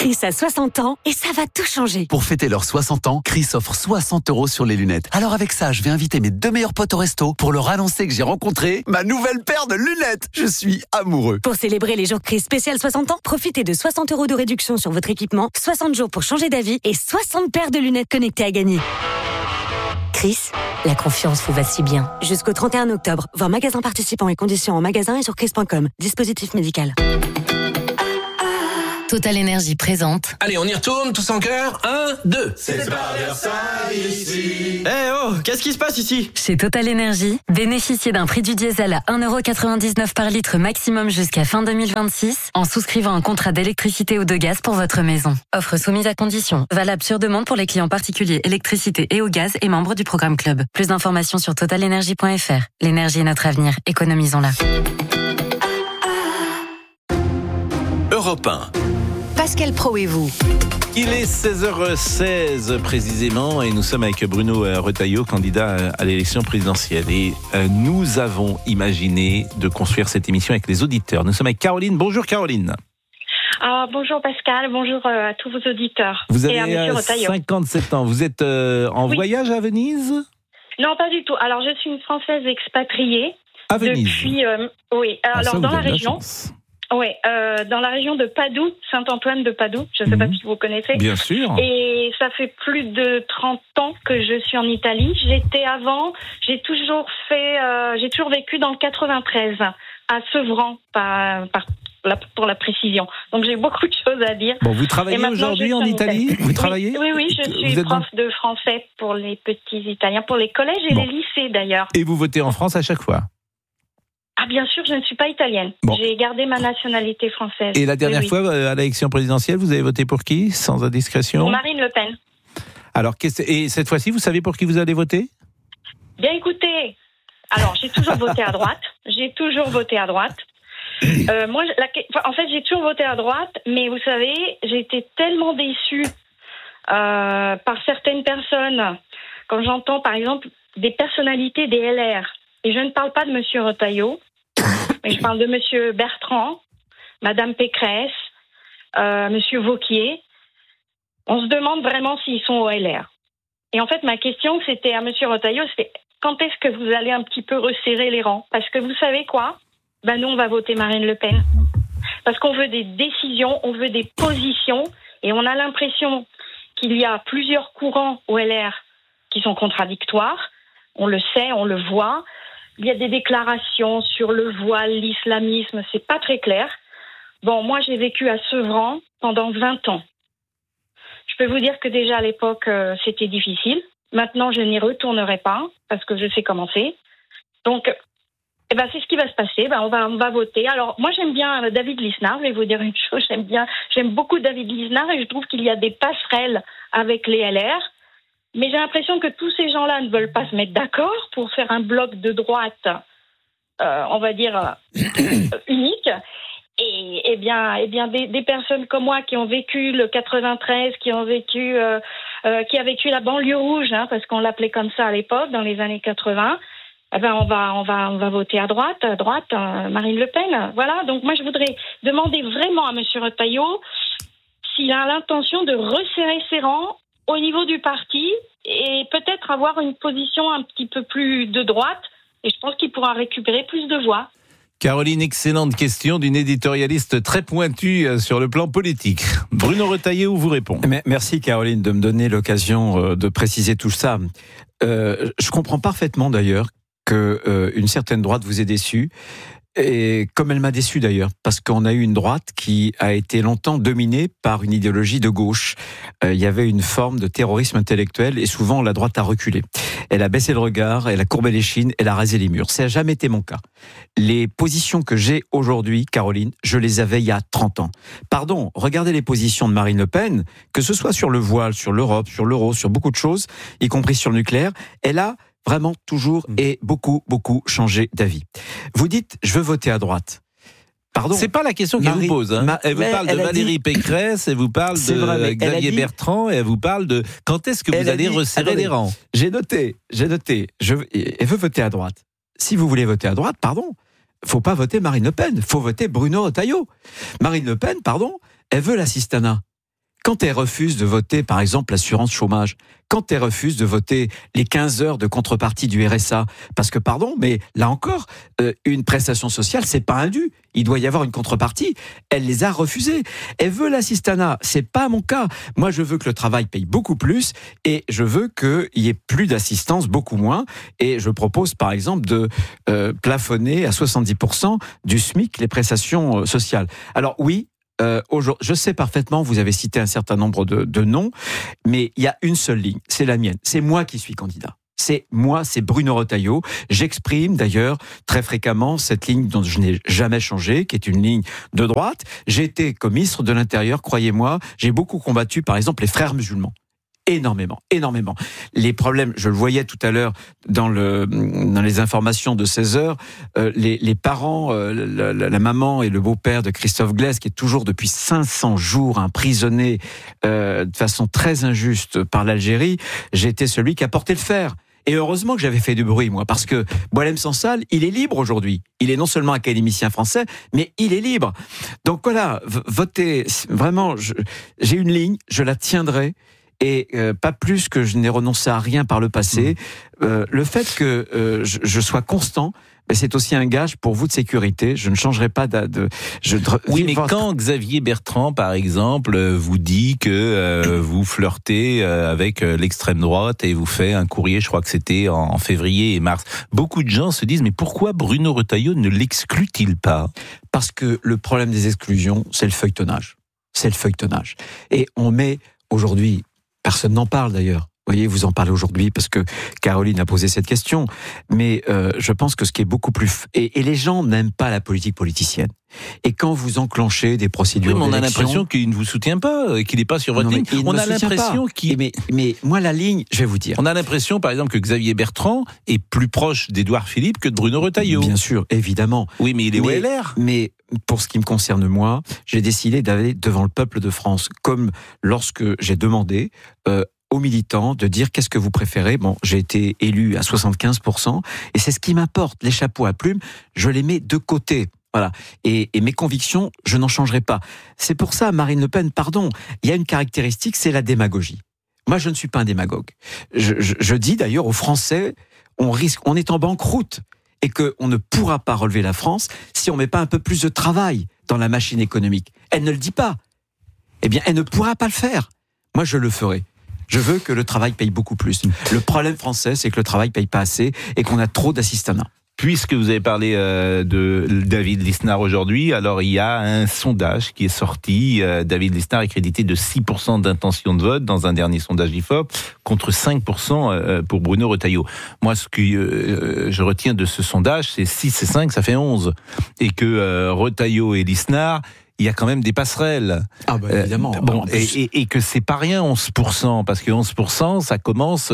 Chris a 60 ans et ça va tout changer. Pour fêter leurs 60 ans, Chris offre 60 € sur les lunettes. Alors avec ça, je vais inviter mes 2 meilleurs potes au resto pour leur annoncer que j'ai rencontré ma nouvelle paire de lunettes. Je suis amoureux. Pour célébrer les jours Chris spécial 60 ans, profitez de 60 € de réduction sur votre équipement, 60 jours pour changer d'avis et 60 paires de lunettes connectées à gagner. Chris, la confiance vous va si bien. Jusqu'au 31 octobre, voir magasin participants et conditions en magasin et sur chris.com. Dispositif médical. Total Énergie présente. Allez, on y retourne, tous en chœur. 1, 2. C'est pas Versailles ici. Qu'est-ce qui se passe ici? Chez Total Énergie, bénéficiez d'un prix du diesel à 1,99 € par litre maximum jusqu'à fin 2026 en souscrivant un contrat d'électricité ou de gaz pour votre maison. Offre soumise à condition. Valable sur demande pour les clients particuliers électricité et au gaz et membres du programme Club. Plus d'informations sur totalenergie.fr. L'énergie est notre avenir. Économisons-la. Europe 1. Pascal Praud et vous. Il est 16h16 précisément et nous sommes avec Bruno Retailleau, candidat à l'élection présidentielle. Et nous avons imaginé de construire cette émission avec les auditeurs. Nous sommes avec Caroline. Bonjour Caroline. Bonjour Pascal, bonjour à tous vos auditeurs. Vous et à avez Monsieur Retailleau. 57 ans. Vous êtes en voyage à Venise? Non, pas du tout. Alors, je suis une Française expatriée. À Venise. Depuis, oui. Alors, dans la région. Oui, dans la région de Padoue, Saint-Antoine de Padoue, je ne sais pas si vous connaissez. Bien sûr. Et ça fait plus de 30 ans que je suis en Italie. J'ai toujours vécu dans le 93, à Sevran, pour la précision. Donc j'ai beaucoup de choses à dire. Bon, vous travaillez aujourd'hui en Italie? Vous travaillez? Oui, je suis prof de français pour les petits Italiens, pour les collèges et les lycées d'ailleurs. Et vous votez en France à chaque fois? Ah bien sûr, je ne suis pas italienne. Bon. J'ai gardé ma nationalité française. Et la dernière fois, à l'élection présidentielle, vous avez voté pour qui, sans indiscrétion? Pour Marine Le Pen. Alors, et cette fois-ci, vous savez pour qui vous allez voter? Bien écoutez, alors j'ai toujours voté à droite. En fait, j'ai toujours voté à droite, mais vous savez, j'ai été tellement déçue par certaines personnes quand j'entends, par exemple, des personnalités des LR. Et je ne parle pas de Monsieur Retailleau, mais je parle de Monsieur Bertrand, Madame Pécresse, Monsieur Wauquiez. On se demande vraiment s'ils sont au LR. Et en fait, ma question, c'était à Monsieur Retailleau, c'était quand est-ce que vous allez un petit peu resserrer les rangs? Parce que vous savez quoi? Nous, on va voter Marine Le Pen. Parce qu'on veut des décisions, on veut des positions, et on a l'impression qu'il y a plusieurs courants au LR qui sont contradictoires. On le sait, on le voit. Il y a des déclarations sur le voile, l'islamisme, c'est pas très clair. Bon, moi, j'ai vécu à Sevran pendant 20 ans. Je peux vous dire que déjà à l'époque, c'était difficile. Maintenant, je n'y retournerai pas parce que je sais comment c'est. Donc, c'est ce qui va se passer. On va voter. Alors, moi, j'aime bien David Lisnard. Je vais vous dire une chose. J'aime beaucoup David Lisnard et je trouve qu'il y a des passerelles avec les LR. Mais j'ai l'impression que tous ces gens-là ne veulent pas se mettre d'accord pour faire un bloc de droite, on va dire, unique. Et bien, des personnes comme moi qui ont vécu le 93, qui a vécu la banlieue rouge, parce qu'on l'appelait comme ça à l'époque, dans les années 80, on va voter à droite, Marine Le Pen. Voilà. Donc moi, je voudrais demander vraiment à Monsieur Retailleau s'il a l'intention de resserrer ses rangs au niveau du parti et peut-être avoir une position un petit peu plus de droite. Et je pense qu'il pourra récupérer plus de voix. Caroline, excellente question d'une éditorialiste très pointue sur le plan politique. Bruno Retailleau vous répond. Merci Caroline de me donner l'occasion de préciser tout ça. Je comprends parfaitement d'ailleurs qu'une certaine droite vous ait déçu. Et comme elle m'a déçu d'ailleurs, parce qu'on a eu une droite qui a été longtemps dominée par une idéologie de gauche. Il y avait une forme de terrorisme intellectuel et souvent la droite a reculé. Elle a baissé le regard, elle a courbé les chines, elle a rasé les murs. Ça n'a jamais été mon cas. Les positions que j'ai aujourd'hui, Caroline, je les avais il y a 30 ans. Pardon, regardez les positions de Marine Le Pen, que ce soit sur le voile, sur l'Europe, sur l'euro, sur beaucoup de choses, y compris sur le nucléaire. Elle a vraiment toujours et beaucoup changé d'avis. Vous dites, je veux voter à droite. Pardon. C'est pas la question qu'elle vous pose. Elle vous parle de Valérie Pécresse, elle vous parle de Xavier Bertrand, et elle vous parle de quand est-ce que vous allez resserrer les rangs. J'ai noté. Elle veut voter à droite. Si vous voulez voter à droite, pardon, faut pas voter Marine Le Pen, faut voter Bruno Retailleau. Marine Le Pen, pardon, elle veut l'assistanat. quand elle refuse de voter, par exemple, l'assurance chômage, quand elle refuse de voter les 15 heures de contrepartie du RSA, parce que, pardon, mais là encore, une prestation sociale, c'est pas un dû. Il doit y avoir une contrepartie. Elle les a refusées. Elle veut l'assistanat. C'est pas mon cas. Moi, je veux que le travail paye beaucoup plus et je veux qu'il y ait plus d'assistance, beaucoup moins. Et je propose, par exemple, de plafonner à 70% du SMIC les prestations sociales. Alors oui, je sais parfaitement, vous avez cité un certain nombre de noms, mais il y a une seule ligne, c'est la mienne. C'est moi qui suis candidat. C'est moi, c'est Bruno Retailleau. J'exprime d'ailleurs très fréquemment cette ligne dont je n'ai jamais changé, qui est une ligne de droite. J'ai été comme ministre de l'Intérieur, croyez-moi, j'ai beaucoup combattu par exemple les frères musulmans. Énormément. Les problèmes, je le voyais tout à l'heure dans les informations de 16 heures, les parents, la maman et le beau-père de Christophe Glaise, qui est toujours depuis 500 jours emprisonné de façon très injuste par l'Algérie, j'ai été celui qui a porté le fer. Et heureusement que j'avais fait du bruit, moi, parce que Boualem Sansal, il est libre aujourd'hui. Il est non seulement académicien français, mais il est libre. Donc voilà, votez, vraiment, j'ai une ligne, je la tiendrai. Et pas plus que je n'ai renoncé à rien par le passé. Le fait que je sois constant, c'est aussi un gage pour vous de sécurité. Je ne changerai pas Oui, mais quand Xavier Bertrand, par exemple, vous dit que vous flirtez avec l'extrême droite et vous fait un courrier, je crois que c'était en février et mars, beaucoup de gens se disent, mais pourquoi Bruno Retailleau ne l'exclut-il pas ? Parce que le problème des exclusions, c'est le feuilletonnage. Et on met aujourd'hui... Personne n'en parle d'ailleurs. Vous voyez, vous en parlez aujourd'hui parce que Caroline a posé cette question. Mais je pense que ce qui est beaucoup plus... Et les gens n'aiment pas la politique politicienne. Et quand vous enclenchez des procédures on a l'impression qu'il ne vous soutient pas, qu'il n'est pas sur votre ligne. On a l'impression qu'il... Mais moi, la ligne, je vais vous dire. On a l'impression, par exemple, que Xavier Bertrand est plus proche d'Édouard Philippe que de Bruno Retailleau. Bien sûr, évidemment. Oui, mais il est au LR. Mais pour ce qui me concerne, moi, j'ai décidé d'aller devant le peuple de France, comme lorsque j'ai demandé aux militants de dire qu'est-ce que vous préférez. Bon, j'ai été élu à 75%, et c'est ce qui m'importe. Les chapeaux à plumes, je les mets de côté. Voilà. Et mes convictions, je n'en changerai pas. C'est pour ça, Marine Le Pen, pardon, il y a une caractéristique, c'est la démagogie. Moi, je ne suis pas un démagogue. Je dis d'ailleurs aux Français, on est en banqueroute et qu'on ne pourra pas relever la France si on ne met pas un peu plus de travail dans la machine économique. Elle ne le dit pas. Eh bien, elle ne pourra pas le faire. Moi, je le ferai. Je veux que le travail paye beaucoup plus. Le problème français, c'est que le travail paye pas assez et qu'on a trop d'assistanat. Puisque vous avez parlé de David Lisnard aujourd'hui, alors il y a un sondage qui est sorti. David Lisnard est crédité de 6% d'intention de vote dans un dernier sondage IFOP, contre 5% pour Bruno Retailleau. Moi, ce que je retiens de ce sondage, c'est 6 et 5, ça fait 11. Et que Retailleau et Lisnard, il y a quand même des passerelles. Ah bah évidemment. Bon, et que c'est pas rien 11%, parce que 11%, ça commence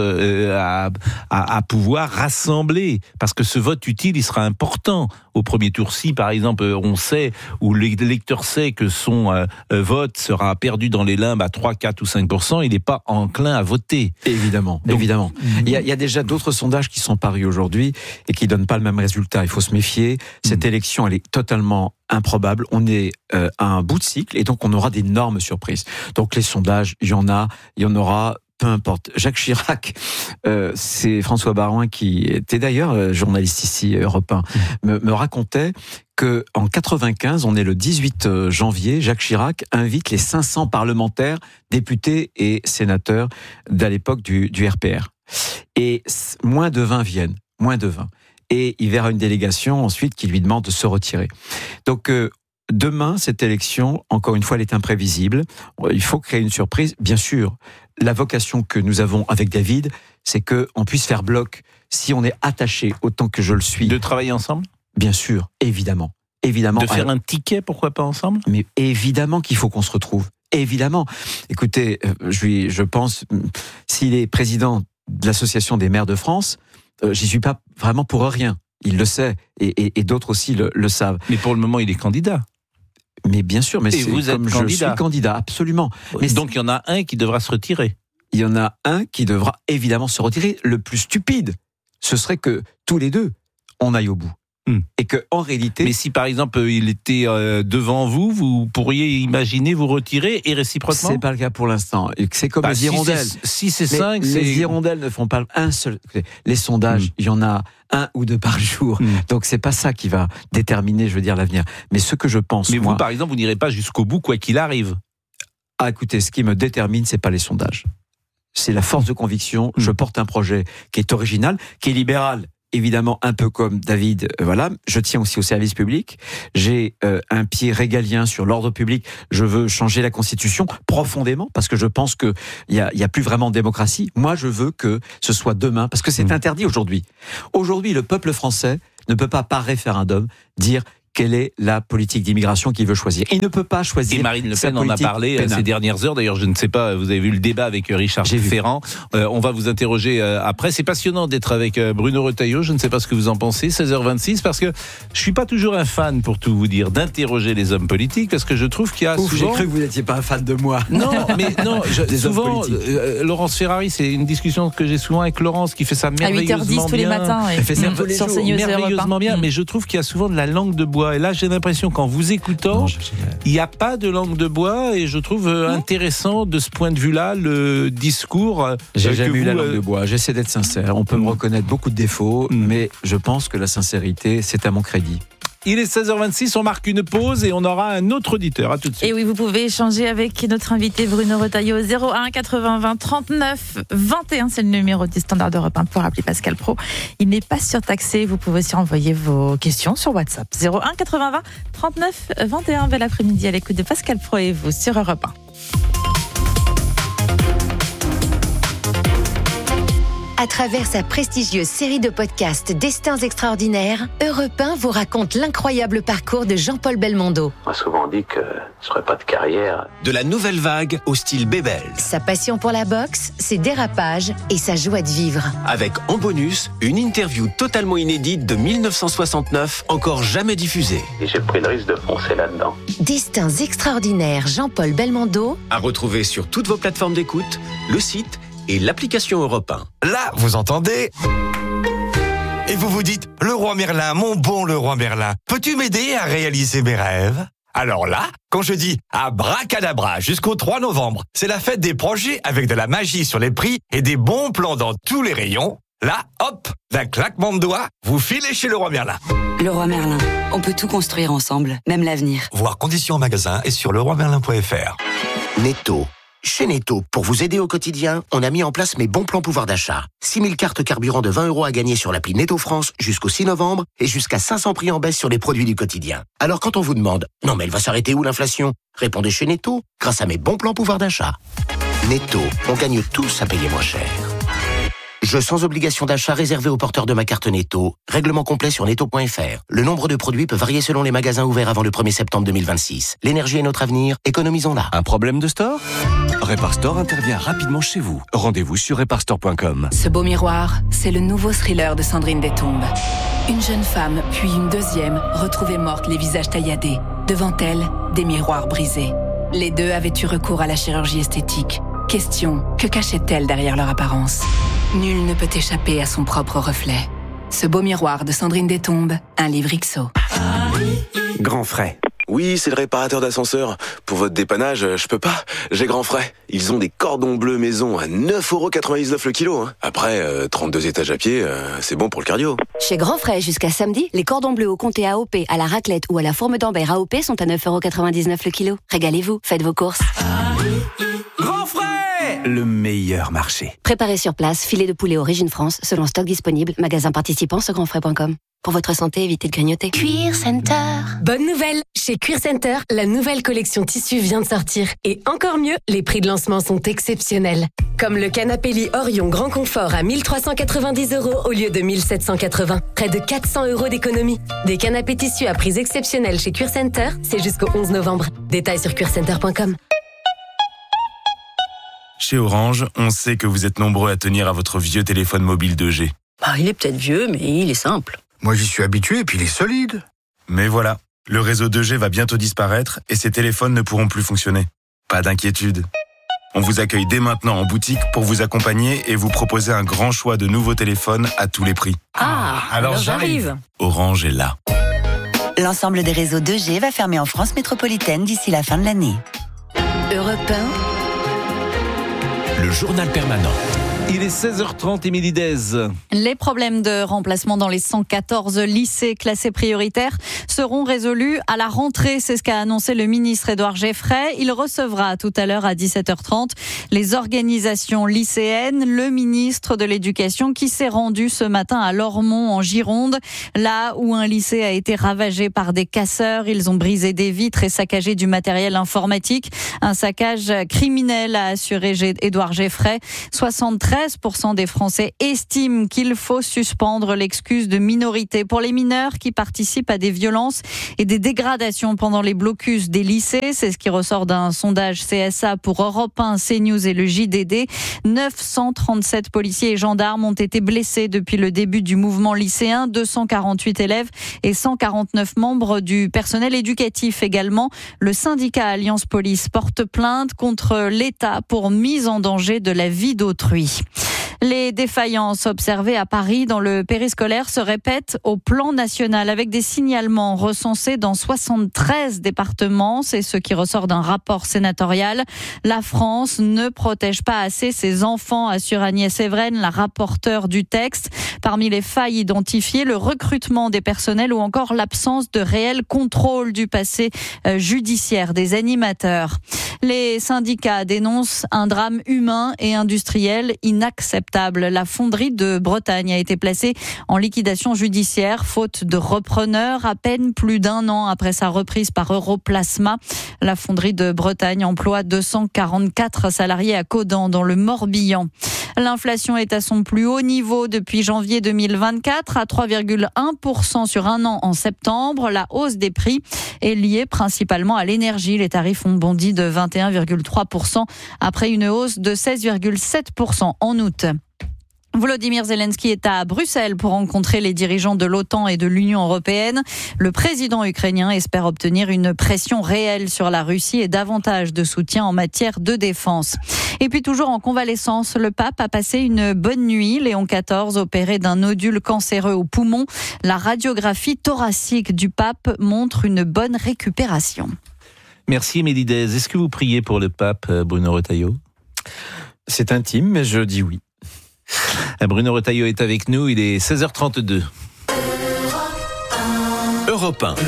à pouvoir rassembler, parce que ce vote utile, il sera important au premier tour. Si, par exemple, on sait, ou l'électeur sait que son vote sera perdu dans les limbes à 3, 4 ou 5%, il n'est pas enclin à voter. Évidemment, donc, évidemment. Il y a déjà d'autres sondages qui sont parus aujourd'hui et qui donnent pas le même résultat. Il faut se méfier. Cette élection, elle est totalement improbable. On est à un bout de cycle et donc on aura d'énormes surprises. Donc les sondages, il y en aura, peu importe. Jacques Chirac, c'est François Baroin qui était d'ailleurs journaliste ici, Europe 1, me racontait que en 95, on est le 18 janvier, Jacques Chirac invite les 500 parlementaires, députés et sénateurs d'à l'époque du RPR. Et moins de 20 viennent, moins de 20. Et il verra une délégation ensuite qui lui demande de se retirer. Donc demain, cette élection, encore une fois, elle est imprévisible. Il faut créer une surprise. Bien sûr, la vocation que nous avons avec David, c'est qu'on puisse faire bloc si on est attaché autant que je le suis. De travailler ensemble ? Bien sûr, évidemment. De faire un ticket, pourquoi pas ensemble ? Mais évidemment qu'il faut qu'on se retrouve. Évidemment. Écoutez, je pense, s'il est président de l'Association des maires de France, j'y suis pas vraiment pour rien. Il le sait, et d'autres aussi le savent. Mais pour le moment, il est candidat. Mais bien sûr, mais et c'est vous êtes comme candidat. Je suis candidat, absolument. Mais donc il y en a un qui devra se retirer. Il y en a un qui devra évidemment se retirer. Le plus stupide, ce serait que tous les deux, on aille au bout. Et que en réalité... Mais si par exemple il était devant vous, vous pourriez imaginer vous retirer et réciproquement? C'est pas le cas pour l'instant. C'est comme les hirondelles. Si c'est 5, les hirondelles ne font pas un seul... Les sondages, il y en a 1 ou 2 par jour. Donc c'est pas ça qui va déterminer, je veux dire, l'avenir. Mais ce que je pense... Mais vous, par exemple, vous n'irez pas jusqu'au bout quoi qu'il arrive. Ah, écoutez, ce qui me détermine, c'est pas les sondages. C'est la force de conviction. Je porte un projet qui est original, qui est libéral. Évidemment, un peu comme David, voilà. Je tiens aussi au service public. J'ai un pied régalien sur l'ordre public. Je veux changer la Constitution profondément parce que je pense que il y a plus vraiment de démocratie. Moi, je veux que ce soit demain parce que c'est interdit aujourd'hui. Aujourd'hui, le peuple français ne peut pas par référendum dire quelle est la politique d'immigration qu'il veut choisir. Il ne peut pas choisir. Et Marine Le Pen en a parlé ces dernières heures. D'ailleurs, je ne sais pas, vous avez vu le débat avec Richard Ferrand. On va vous interroger après. C'est passionnant d'être avec Bruno Retailleau. Je ne sais pas ce que vous en pensez. 16h26, parce que je suis pas toujours un fan, pour tout vous dire, d'interroger les hommes politiques, parce que je trouve qu'il y a souvent... J'ai cru que vous n'étiez pas un fan de moi. Non, mais non. Souvent, Laurence Ferrari, c'est une discussion que j'ai souvent avec Laurence, qui fait ça merveilleusement bien. 8h10 tous les matins. Elle fait ça tous les jours. Merveilleusement bien. Mais je trouve qu'il y a souvent de la langue de bois. Et là, j'ai l'impression qu'en vous écoutant, il n'y a pas de langue de bois, et je trouve intéressant de ce point de vue-là le discours. J'ai jamais eu la langue de bois. J'essaie d'être sincère. On peut me reconnaître beaucoup de défauts, mais je pense que la sincérité, c'est à mon crédit. Il est 16h26, on marque une pause et on aura un autre auditeur. À tout de suite. Et oui, vous pouvez échanger avec notre invité Bruno Retailleau 01 80 20 39 21. C'est le numéro du standard d'Europe 1 pour appeler Pascal Pro. Il n'est pas surtaxé. Vous pouvez aussi envoyer vos questions sur WhatsApp. 01 80 20 39 21. Bel après-midi à l'écoute de Pascal Pro et vous sur Europe 1. À travers sa prestigieuse série de podcasts Destins extraordinaires, Europe 1 vous raconte l'incroyable parcours de Jean-Paul Belmondo. On m'a souvent dit que ce serait pas de carrière. De la nouvelle vague au style Bébel. Sa passion pour la boxe, ses dérapages et sa joie de vivre. Avec en bonus, une interview totalement inédite de 1969, encore jamais diffusée. Et j'ai pris le risque de foncer là-dedans. Destins extraordinaires, Jean-Paul Belmondo. À retrouver sur toutes vos plateformes d'écoute, le site et l'application Europe 1. Là, vous entendez ? Et vous vous dites, le roi Merlin, mon bon le roi Merlin, peux-tu m'aider à réaliser mes rêves ? Alors là, quand je dis abracadabra jusqu'au 3 novembre, c'est la fête des projets avec de la magie sur les prix et des bons plans dans tous les rayons. Là, hop, d'un claquement de doigts, vous filez chez le roi Merlin. Le roi Merlin, on peut tout construire ensemble, même l'avenir. Voir conditions en magasin et sur leroimerlin.fr. Netto. Chez Netto, pour vous aider au quotidien, on a mis en place mes bons plans pouvoir d'achat. 6000 cartes carburant de 20 € à gagner sur l'appli Netto France jusqu'au 6 novembre et jusqu'à 500 prix en baisse sur les produits du quotidien. Alors quand on vous demande « Non mais elle va s'arrêter où l'inflation ?» Répondez chez Netto, grâce à mes bons plans pouvoir d'achat. Netto, on gagne tous à payer moins cher. Jeu sans obligation d'achat réservé aux porteurs de ma carte Netto. Règlement complet sur netto.fr. Le nombre de produits peut varier selon les magasins ouverts avant le 1er septembre 2026. L'énergie est notre avenir, économisons-la. Un problème de store ? Reparstore intervient rapidement chez vous. Rendez-vous sur reparstore.com. Ce beau miroir, c'est le nouveau thriller de Sandrine Détombe. Une jeune femme, puis une deuxième, retrouvée morte, les visages tailladés. Devant elle, des miroirs brisés. Les deux avaient eu recours à la chirurgie esthétique. Question, que cachait-elle derrière leur apparence ? Nul ne peut échapper à son propre reflet. Ce beau miroir de Sandrine Détombe, un livre XO. Grand Frais. Oui, c'est le réparateur d'ascenseur. Pour votre dépannage, je peux pas. J'ai Grand Frais. Ils ont des cordons bleus maison à 9,99€ le kilo. Après, 32 étages à pied, c'est bon pour le cardio. Chez Grand Frais, jusqu'à samedi, les cordons bleus au comté AOP, à la raclette ou à la fourme d'Ambert AOP sont à 9,99€ le kilo. Régalez-vous, faites vos courses. Grand Frais ! Le meilleur marché. Préparez sur place, filet de poulet Origine France, selon stock disponible, magasin participant sur grandfrais.com. Pour votre santé, évitez de grignoter. Cuir Center. Bonne nouvelle! Chez Cuir Center, la nouvelle collection tissu vient de sortir. Et encore mieux, les prix de lancement sont exceptionnels. Comme le canapé lit Orion Grand Confort à 1 390€ au lieu de 1 780. Près de 400€ d'économie. Des canapés tissus à prix exceptionnels chez Cuir Center, c'est jusqu'au 11 novembre. Détails sur cuircenter.com. Chez Orange, on sait que vous êtes nombreux à tenir à votre vieux téléphone mobile 2G. Il est peut-être vieux, mais il est simple. Moi, j'y suis habitué et puis il est solide. Mais voilà, le réseau 2G va bientôt disparaître et ces téléphones ne pourront plus fonctionner. Pas d'inquiétude. On vous accueille dès maintenant en boutique pour vous accompagner et vous proposer un grand choix de nouveaux téléphones à tous les prix. Alors j'arrive. Orange est là. L'ensemble des réseaux 2G va fermer en France métropolitaine d'ici la fin de l'année. Europe 1. Le journal permanent. Il est 16h30, Émilie Dez. Les problèmes de remplacement dans les 114 lycées classés prioritaires seront résolus à la rentrée. C'est ce qu'a annoncé le ministre Édouard Geoffrey. Il recevra tout à l'heure à 17h30 les organisations lycéennes, le ministre de l'Éducation qui s'est rendu ce matin à Lormont en Gironde, là où un lycée a été ravagé par des casseurs. Ils ont brisé des vitres et saccagé du matériel informatique. Un saccage criminel, a assuré Édouard Geoffrey. 73% des Français estiment qu'il faut suspendre l'excuse de minorité pour les mineurs qui participent à des violences et des dégradations pendant les blocus des lycées. C'est ce qui ressort d'un sondage CSA pour Europe 1, CNews et le JDD. 937 policiers et gendarmes ont été blessés depuis le début du mouvement lycéen. 248 élèves et 149 membres du personnel éducatif également. Le syndicat Alliance Police porte plainte contre l'État pour mise en danger de la vie d'autrui. Les défaillances observées à Paris dans le périscolaire se répètent au plan national avec des signalements recensés dans 73 départements. C'est ce qui ressort d'un rapport sénatorial. La France ne protège pas assez ses enfants, assure Agnès Evren, la rapporteure du texte. Parmi les failles identifiées, le recrutement des personnels ou encore l'absence de réel contrôle du passé judiciaire des animateurs. Les syndicats dénoncent un drame humain et industriel inacceptable. La fonderie de Bretagne a été placée en liquidation judiciaire, faute de repreneur, à peine plus d'un an après sa reprise par Europlasma. La fonderie de Bretagne emploie 244 salariés à Caudan, dans le Morbihan. L'inflation est à son plus haut niveau depuis janvier 2024, à 3,1% sur un an en septembre. La hausse des prix est liée principalement à l'énergie. Les tarifs ont bondi de 21,3% après une hausse de 16,7% en août. Volodymyr Zelensky est à Bruxelles pour rencontrer les dirigeants de l'OTAN et de l'Union européenne. Le président ukrainien espère obtenir une pression réelle sur la Russie et davantage de soutien en matière de défense. Et puis toujours en convalescence, le pape a passé une bonne nuit. Léon XIV, opéré d'un nodule cancéreux au poumon. La radiographie thoracique du pape montre une bonne récupération. Merci Émilie Dez. Est-ce que vous priez pour le pape, Bruno Retailleau ? C'est intime, mais je dis oui. Bruno Retailleau est avec nous, il est 16h32. Europe 1.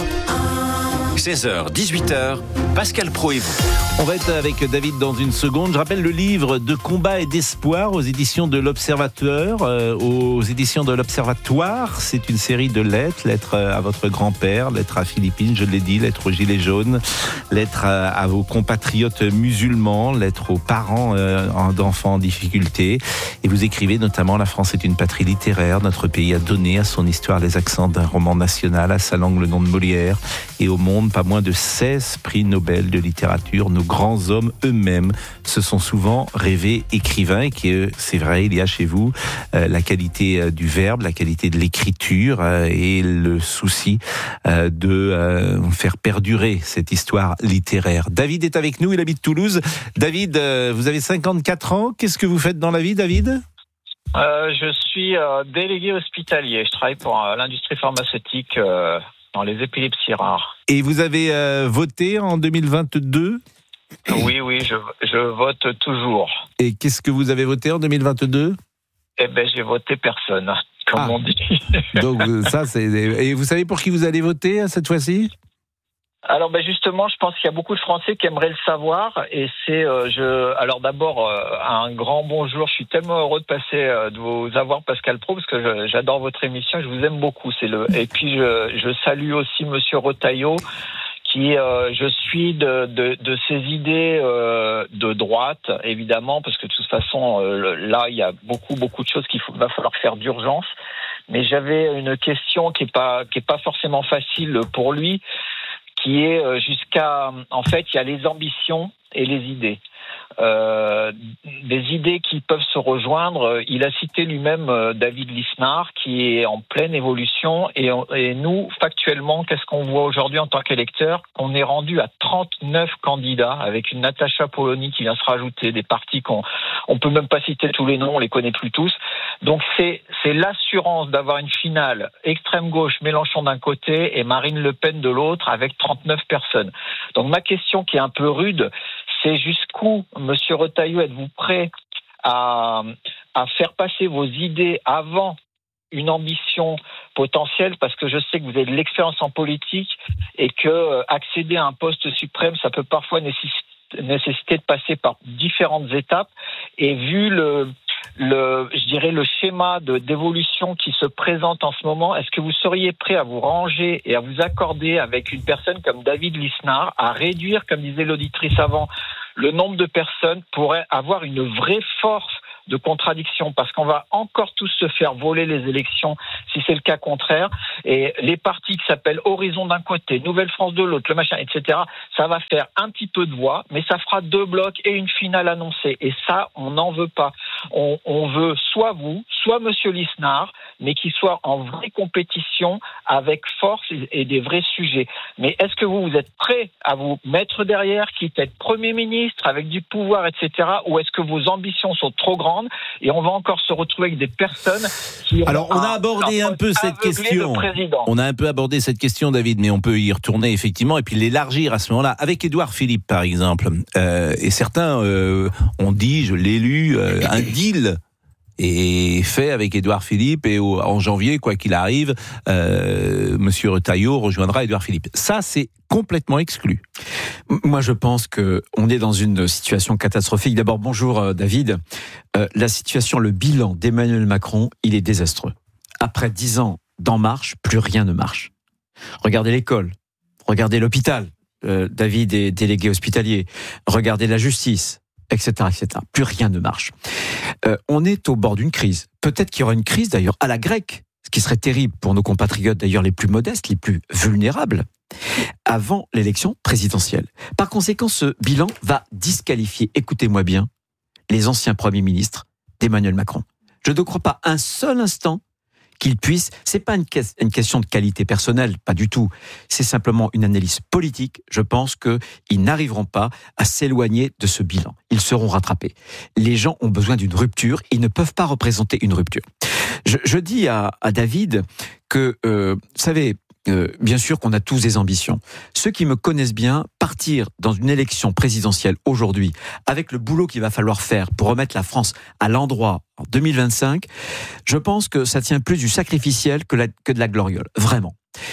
16h, 18h, Pascal Praud et vous. On va être avec David dans une seconde. Je rappelle le livre De combat et d'espoir aux éditions de l'Observateur. Aux éditions de l'Observatoire, c'est une série de lettres. Lettres à votre grand-père, lettres à Philippine, je l'ai dit, lettres aux gilets jaunes, lettres à vos compatriotes musulmans, lettres aux parents d'enfants en difficulté. Et vous écrivez notamment « La France est une patrie littéraire. Notre pays a donné à son histoire les accents d'un roman national, à sa langue le nom de Molière. Et au monde, pas moins de 16 prix Nobel de littérature. Nos grands hommes eux-mêmes se sont souvent rêvés écrivains et que c'est vrai, il y a chez vous la qualité du verbe, la qualité de l'écriture et le souci de faire perdurer cette histoire littéraire. David est avec nous, il habite Toulouse. David, vous avez 54 ans. Qu'est-ce que vous faites dans la vie, David ? Je suis délégué hospitalier. Je travaille pour l'industrie pharmaceutique dans les épilepsies rares. Et vous avez voté en 2022 ? Oui, je vote toujours. Et qu'est-ce que vous avez voté en 2022 ? Eh ben, j'ai voté personne, comme on dit. Donc ça, c'est. Et vous savez pour qui vous allez voter cette fois-ci ? Alors justement, je pense qu'il y a beaucoup de Français qui aimeraient le savoir. Et c'est, alors d'abord, un grand bonjour. Je suis tellement heureux de vous avoir, Pascal Praud, parce que j'adore votre émission. Je vous aime beaucoup. Et puis je salue aussi Monsieur Retailleau, qui je suis de ses idées de droite, évidemment, parce que de toute façon, là, il y a beaucoup de choses va falloir faire d'urgence. Mais j'avais une question qui est pas forcément facile pour lui, qui est en fait, il y a les ambitions et les idées. des idées qui peuvent se rejoindre. Il a cité lui-même David Lisnard, qui est en pleine évolution. Et nous, factuellement, qu'est-ce qu'on voit aujourd'hui en tant qu'électeur? On est rendu à 39 candidats, avec une Natacha Polony qui vient se rajouter, des partis on peut même pas citer tous les noms, on les connaît plus tous. Donc c'est l'assurance d'avoir une finale extrême gauche, Mélenchon d'un côté et Marine Le Pen de l'autre, avec 39 personnes. Donc ma question qui est un peu rude, c'est jusqu'où, Monsieur Retailleau, êtes-vous prêt à faire passer vos idées avant une ambition potentielle, parce que je sais que vous avez de l'expérience en politique et que accéder à un poste suprême, ça peut parfois nécessiter de passer par différentes étapes. Et vu je dirais le schéma d'évolution qui se présente en ce moment, est-ce que vous seriez prêt à vous ranger et à vous accorder avec une personne comme David Lisnard à réduire, comme disait l'auditrice avant, le nombre de personnes pour avoir une vraie force de contradiction, parce qu'on va encore tous se faire voler les élections si c'est le cas contraire, et les partis qui s'appellent Horizon d'un côté, Nouvelle France de l'autre, le machin, etc., ça va faire un petit peu de voix, mais ça fera 2 blocs et une finale annoncée, et ça, on n'en veut pas. On veut soit vous, soit Monsieur Lisnard, mais qui soit en vraie compétition avec force et des vrais sujets. Mais est-ce que vous êtes prêt à vous mettre derrière, quitte à être Premier ministre, avec du pouvoir, etc., ou est-ce que vos ambitions sont trop grandes et on va encore se retrouver avec des personnes qui... Alors, on a abordé un peu cette question. On a un peu abordé cette question, David, mais on peut y retourner, effectivement, et puis l'élargir à ce moment-là. Avec Édouard Philippe, par exemple. Et certains ont dit, je l'ai lu, un deal est fait avec Édouard Philippe, et en janvier, quoi qu'il arrive, Monsieur Retailleau rejoindra Édouard Philippe. Ça, c'est complètement exclu. Moi, je pense qu'on est dans une situation catastrophique. D'abord, bonjour David. La situation, le bilan d'Emmanuel Macron, il est désastreux. Après 10 ans d'En Marche, plus rien ne marche. Regardez l'école, regardez l'hôpital. David est délégué hospitalier. Regardez la justice, etc., etc. Plus rien ne marche. On est au bord d'une crise. Peut-être qu'il y aura une crise, d'ailleurs, à la grecque, ce qui serait terrible pour nos compatriotes, d'ailleurs, les plus modestes, les plus vulnérables, avant l'élection présidentielle. Par conséquent, ce bilan va disqualifier, écoutez-moi bien, les anciens premiers ministres d'Emmanuel Macron. Je ne crois pas un seul instant qu'ils puissent, c'est pas une question de qualité personnelle, pas du tout, c'est simplement une analyse politique. Je pense qu'ils n'arriveront pas à s'éloigner de ce bilan. Ils seront rattrapés. Les gens ont besoin d'une rupture, ils ne peuvent pas représenter une rupture. Je dis à David que, vous savez, bien sûr qu'on a tous des ambitions. Ceux qui me connaissent bien, partir dans une élection présidentielle aujourd'hui, avec le boulot qu'il va falloir faire pour remettre la France à l'endroit en 2025, je pense que ça tient plus du sacrificiel que de la gloriole. Vraiment.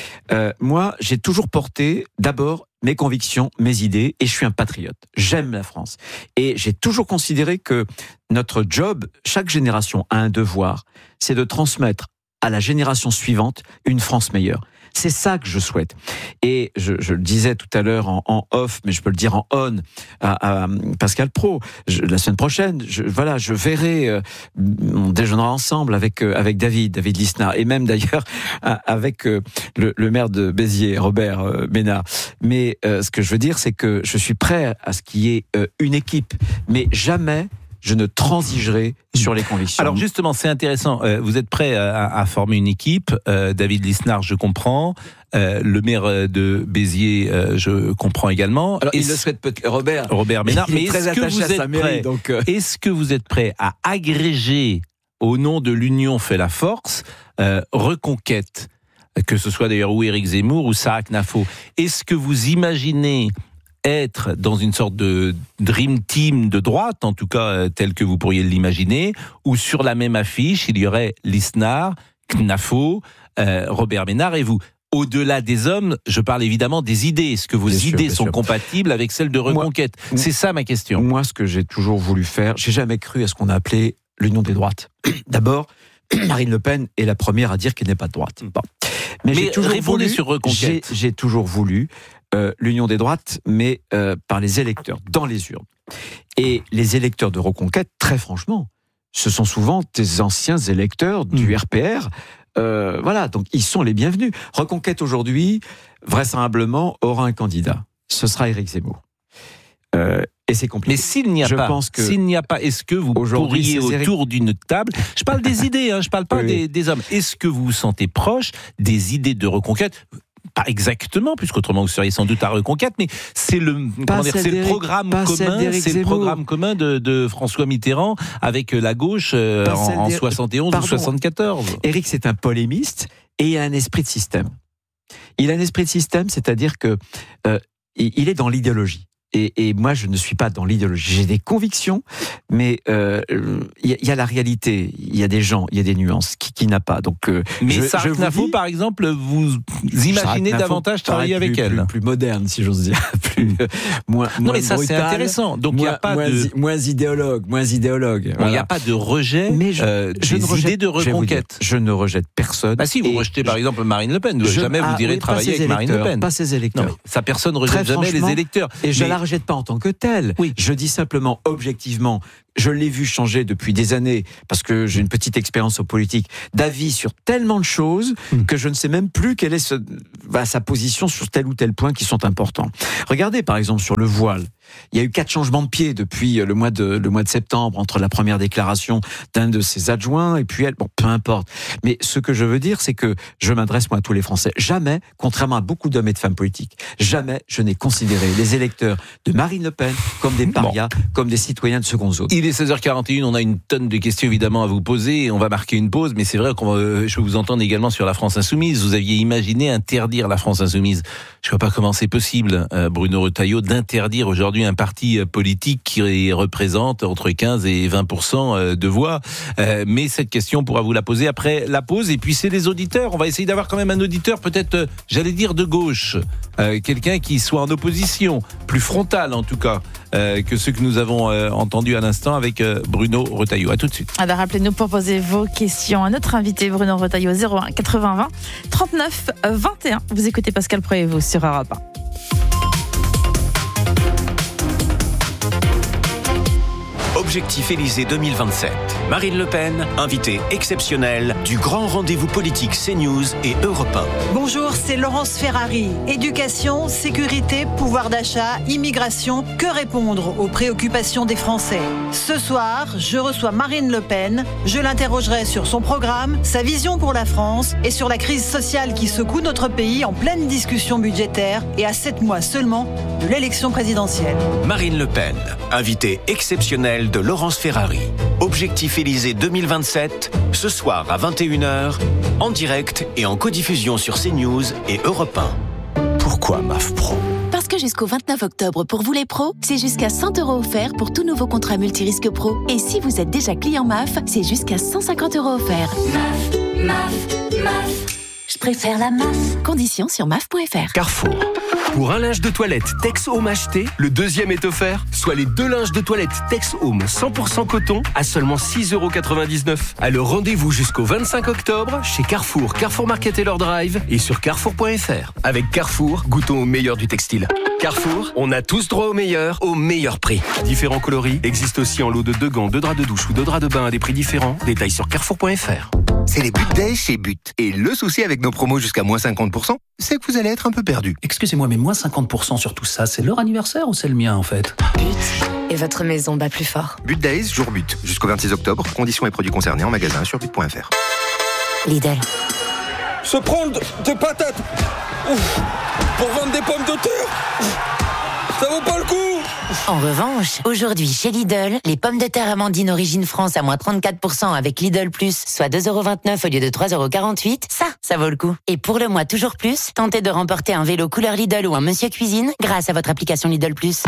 Moi, j'ai toujours porté d'abord mes convictions, mes idées, et je suis un patriote. J'aime la France. Et j'ai toujours considéré que notre job, chaque génération a un devoir, c'est de transmettre à la génération suivante une France meilleure. C'est ça que je souhaite. Et je le disais tout à l'heure en off, mais je peux le dire en on à Pascal Praud. La semaine prochaine, je verrai, on déjeunera ensemble avec David Lisnard, et même d'ailleurs avec le maire de Béziers, Robert Ménard. Mais ce que je veux dire, c'est que je suis prêt à ce qu'il y ait une équipe, mais jamais je ne transigerai sur les convictions. Alors justement, c'est intéressant. Vous êtes prêt à former une équipe. David Lisnard, je comprends. Le maire de Béziers, je comprends également. Alors, il le souhaite Robert Ménard. Mais est-ce que vous êtes prêt, est-ce que vous êtes prêt à agréger, au nom de l'Union fait la force, Reconquête, que ce soit d'ailleurs ou Éric Zemmour ou Sarak Nafo? Est-ce que vous imaginez être dans une sorte de dream team de droite, en tout cas tel que vous pourriez l'imaginer, où sur la même affiche, il y aurait Lisnard, Knafo, Robert Ménard et vous? Au-delà des hommes, je parle évidemment des idées. Est-ce que vos idées sont compatibles avec celles de Reconquête? C'est ça ma question. Moi, ce que j'ai toujours voulu faire, j'ai jamais cru à ce qu'on a appelé l'union des droites. D'abord, Marine Le Pen est la première à dire qu'elle n'est pas de droite. Bon. Mais j'ai toujours voulu, sur Reconquête. J'ai toujours voulu l'union des droites, mais par les électeurs, dans les urnes. Et les électeurs de Reconquête, très franchement, ce sont souvent des anciens électeurs du RPR. Voilà, donc ils sont les bienvenus. Reconquête aujourd'hui, vraisemblablement, aura un candidat. Ce sera Éric Zemmour. Et c'est compliqué. Mais s'il n'y a pas, est-ce que vous pourriez autour d'une table, je parle des idées, je parle pas des hommes, est-ce que vous vous sentez proche des idées de reconquête? Pas exactement, puisqu'autrement vous seriez sans doute à Reconquête, mais c'est le programme commun de François Mitterrand avec la gauche en 71 ou 74. Éric, c'est un polémiste et il a un esprit de système. Il a un esprit de système, c'est-à-dire que il est dans l'idéologie. Et moi, je ne suis pas dans l'idéologie. J'ai des convictions, mais il y a la réalité. Il y a des gens, il y a des nuances qui n'a pas. Donc, mais Sarah Knafo, par exemple, vous imaginez davantage travailler avec elle, plus moderne, si j'ose dire, moins non, mais ça, brutal, c'est intéressant. Donc, il y a pas moins idéologue. Il n'y a pas de rejet des idées de reconquête. Je ne rejette personne. Si vous rejetez, par exemple, Marine Le Pen, jamais vous direz travailler avec Marine Le Pen. Pas ses électeurs. Non, ça, personne ne rejette jamais les électeurs. Et je la rejette pas en tant que telle. Oui. Je dis simplement, objectivement, je l'ai vu changer depuis des années, parce que j'ai une petite expérience en politique, d'avis sur tellement de choses que je ne sais même plus quelle est sa position sur tel ou tel point qui sont importants. Regardez par exemple sur le voile. Il y a eu 4 changements de pied depuis le mois de septembre, entre la première déclaration d'un de ses adjoints et puis elle. Bon, peu importe. Mais ce que je veux dire, c'est que je m'adresse moi à tous les Français. Jamais, contrairement à beaucoup d'hommes et de femmes politiques, jamais je n'ai considéré les électeurs de Marine Le Pen comme des parias, comme des citoyens de seconde zone. Il est 16h41, on a une tonne de questions évidemment à vous poser et on va marquer une pause, mais c'est vrai je veux vous entendre également sur la France Insoumise. Vous aviez imaginé interdire la France Insoumise. Je ne vois pas comment c'est possible, Bruno Retailleau, d'interdire aujourd'hui un parti politique qui représente entre 15 et 20% de voix. Mais cette question, on pourra vous la poser après la pause. Et puis c'est les auditeurs. On va essayer d'avoir quand même un auditeur, peut-être, j'allais dire de gauche. Quelqu'un qui soit en opposition, plus frontal en tout cas, que ceux que nous avons entendus à l'instant avec Bruno Retailleau. À tout de suite. Alors rappelez-nous pour poser vos questions à notre invité Bruno Retailleau 01 80 20 39 21. Vous écoutez Pascal Pro et vous sur Europe 1. Objectif Élysée 2027. Marine Le Pen, invitée exceptionnelle du grand rendez-vous politique CNews et Europe 1. Bonjour, c'est Laurence Ferrari. Éducation, sécurité, pouvoir d'achat, immigration, que répondre aux préoccupations des Français? Ce soir, je reçois Marine Le Pen. Je l'interrogerai sur son programme, sa vision pour la France et sur la crise sociale qui secoue notre pays en pleine discussion budgétaire et à 7 mois seulement de l'élection présidentielle. Marine Le Pen, invitée exceptionnelle de Laurence Ferrari. Objectif Élysée 2027, ce soir à 21h, en direct et en codiffusion sur CNews et Europe 1. Pourquoi MAF Pro ? Parce que jusqu'au 29 octobre, pour vous les pros, c'est jusqu'à 100 € offerts pour tout nouveau contrat multirisque pro. Et si vous êtes déjà client MAF, c'est jusqu'à 150 € offerts. MAF. Je préfère la MAF. Conditions sur MAF.fr. Carrefour. Pour un linge de toilette Tex Home acheté, le deuxième est offert, soit les 2 linges de toilette Tex Home 100% coton à seulement 6,99 €. Alors rendez-vous jusqu'au 25 octobre chez Carrefour, Carrefour Market et leur Drive et sur Carrefour.fr. Avec Carrefour, goûtons au meilleur du textile. Carrefour, on a tous droit au meilleur prix. Différents coloris existent aussi en lot de 2 gants, 2 draps de douche ou 2 draps de bain à des prix différents. Détails sur Carrefour.fr. C'est les But Days chez But. Et le souci avec nos promos jusqu'à moins 50%, c'est que vous allez être un peu perdu. Excusez-moi, mais moins 50% sur tout ça, c'est leur anniversaire ou c'est le mien en fait? But. Et votre maison bat plus fort. But Days, jour But. Jusqu'au 26 octobre. Conditions et produits concernés en magasin sur but.fr. Lidl. Se prendre des patates pour vendre des pommes de terre, ça vaut pas le coup. En revanche, aujourd'hui chez Lidl, les pommes de terre Amandine Origine France à moins 34% avec Lidl Plus, soit 2,29 € au lieu de 3,48 €, ça vaut le coup. Et pour le mois toujours plus, tentez de remporter un vélo couleur Lidl ou un Monsieur Cuisine grâce à votre application Lidl Plus.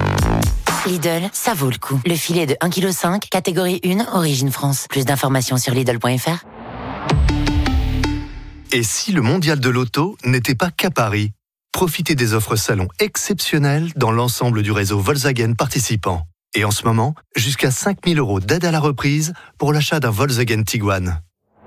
Lidl, ça vaut le coup. Le filet de 1,5 kg, catégorie 1, Origine France. Plus d'informations sur Lidl.fr. Et si le mondial de l'auto n'était pas qu'à Paris ? Profitez des offres salon exceptionnelles dans l'ensemble du réseau Volkswagen participant. Et en ce moment, jusqu'à 5 000 € d'aide à la reprise pour l'achat d'un Volkswagen Tiguan.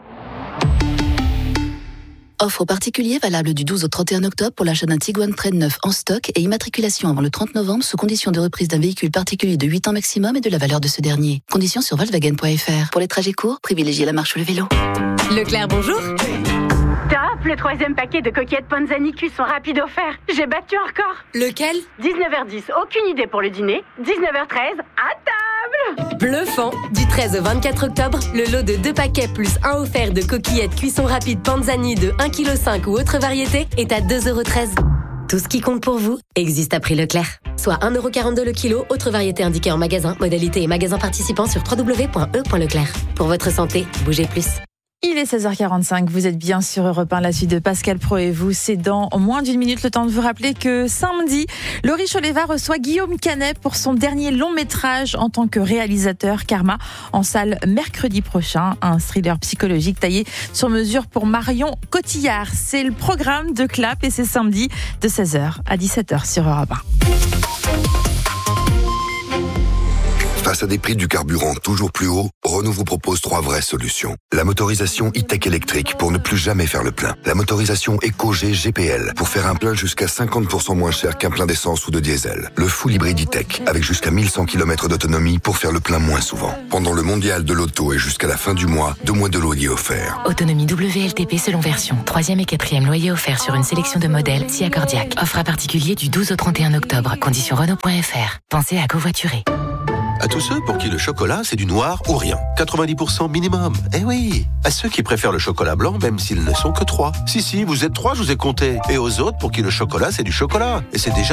Offre aux particuliers valable du 12 au 31 octobre pour l'achat d'un Tiguan Trend neuf en stock et immatriculation avant le 30 novembre sous condition de reprise d'un véhicule particulier de 8 ans maximum et de la valeur de ce dernier. Conditions sur Volkswagen.fr. Pour les trajets courts, privilégiez la marche ou le vélo. Leclerc, bonjour. Top. le 3e paquet de coquillettes Panzani cuisson rapide offert. J'ai battu un record. Lequel? 19h10, aucune idée pour le dîner. 19h13, à table. Bluffant. Du 13 au 24 octobre, le lot de 2 paquets plus 1 offert de coquillettes cuisson rapide Panzani de 1,5 kg ou autre variété est à 2,13 €. Tout ce qui compte pour vous existe à prix Leclerc. Soit 1,42 € le kilo, autre variété indiquée en magasin, modalité et magasin participant sur www.e.leclerc. Pour votre santé, bougez plus. Il est 16h45, vous êtes bien sur Europe 1, la suite de Pascal Praud et vous, c'est dans moins d'1 minute, le temps de vous rappeler que samedi, Laurie Choleva reçoit Guillaume Canet pour son dernier long métrage en tant que réalisateur, Karma, en salle mercredi prochain, un thriller psychologique taillé sur mesure pour Marion Cotillard. C'est le programme de Clap et c'est samedi de 16h à 17h sur Europe 1. Face à des prix du carburant toujours plus hauts, Renault vous propose 3 vraies solutions. La motorisation e-tech électrique pour ne plus jamais faire le plein. La motorisation EcoG GPL pour faire un plein jusqu'à 50% moins cher qu'un plein d'essence ou de diesel. Le full hybride e-tech avec jusqu'à 1100 km d'autonomie pour faire le plein moins souvent. Pendant le mondial de l'auto et jusqu'à la fin du mois, 2 mois de loyer offert. Autonomie WLTP selon version. 3e et 4e loyer offert sur une sélection de modèles si accordiaque. Offre à particulier du 12 au 31 octobre. Conditions Renault.fr. Pensez à covoiturer. À tous ceux pour qui le chocolat, c'est du noir ou rien. 90% minimum. Eh oui. À ceux qui préfèrent le chocolat blanc, même s'ils ne sont que 3. Si, vous êtes 3, je vous ai compté. Et aux autres pour qui le chocolat, c'est du chocolat. Et c'est déjà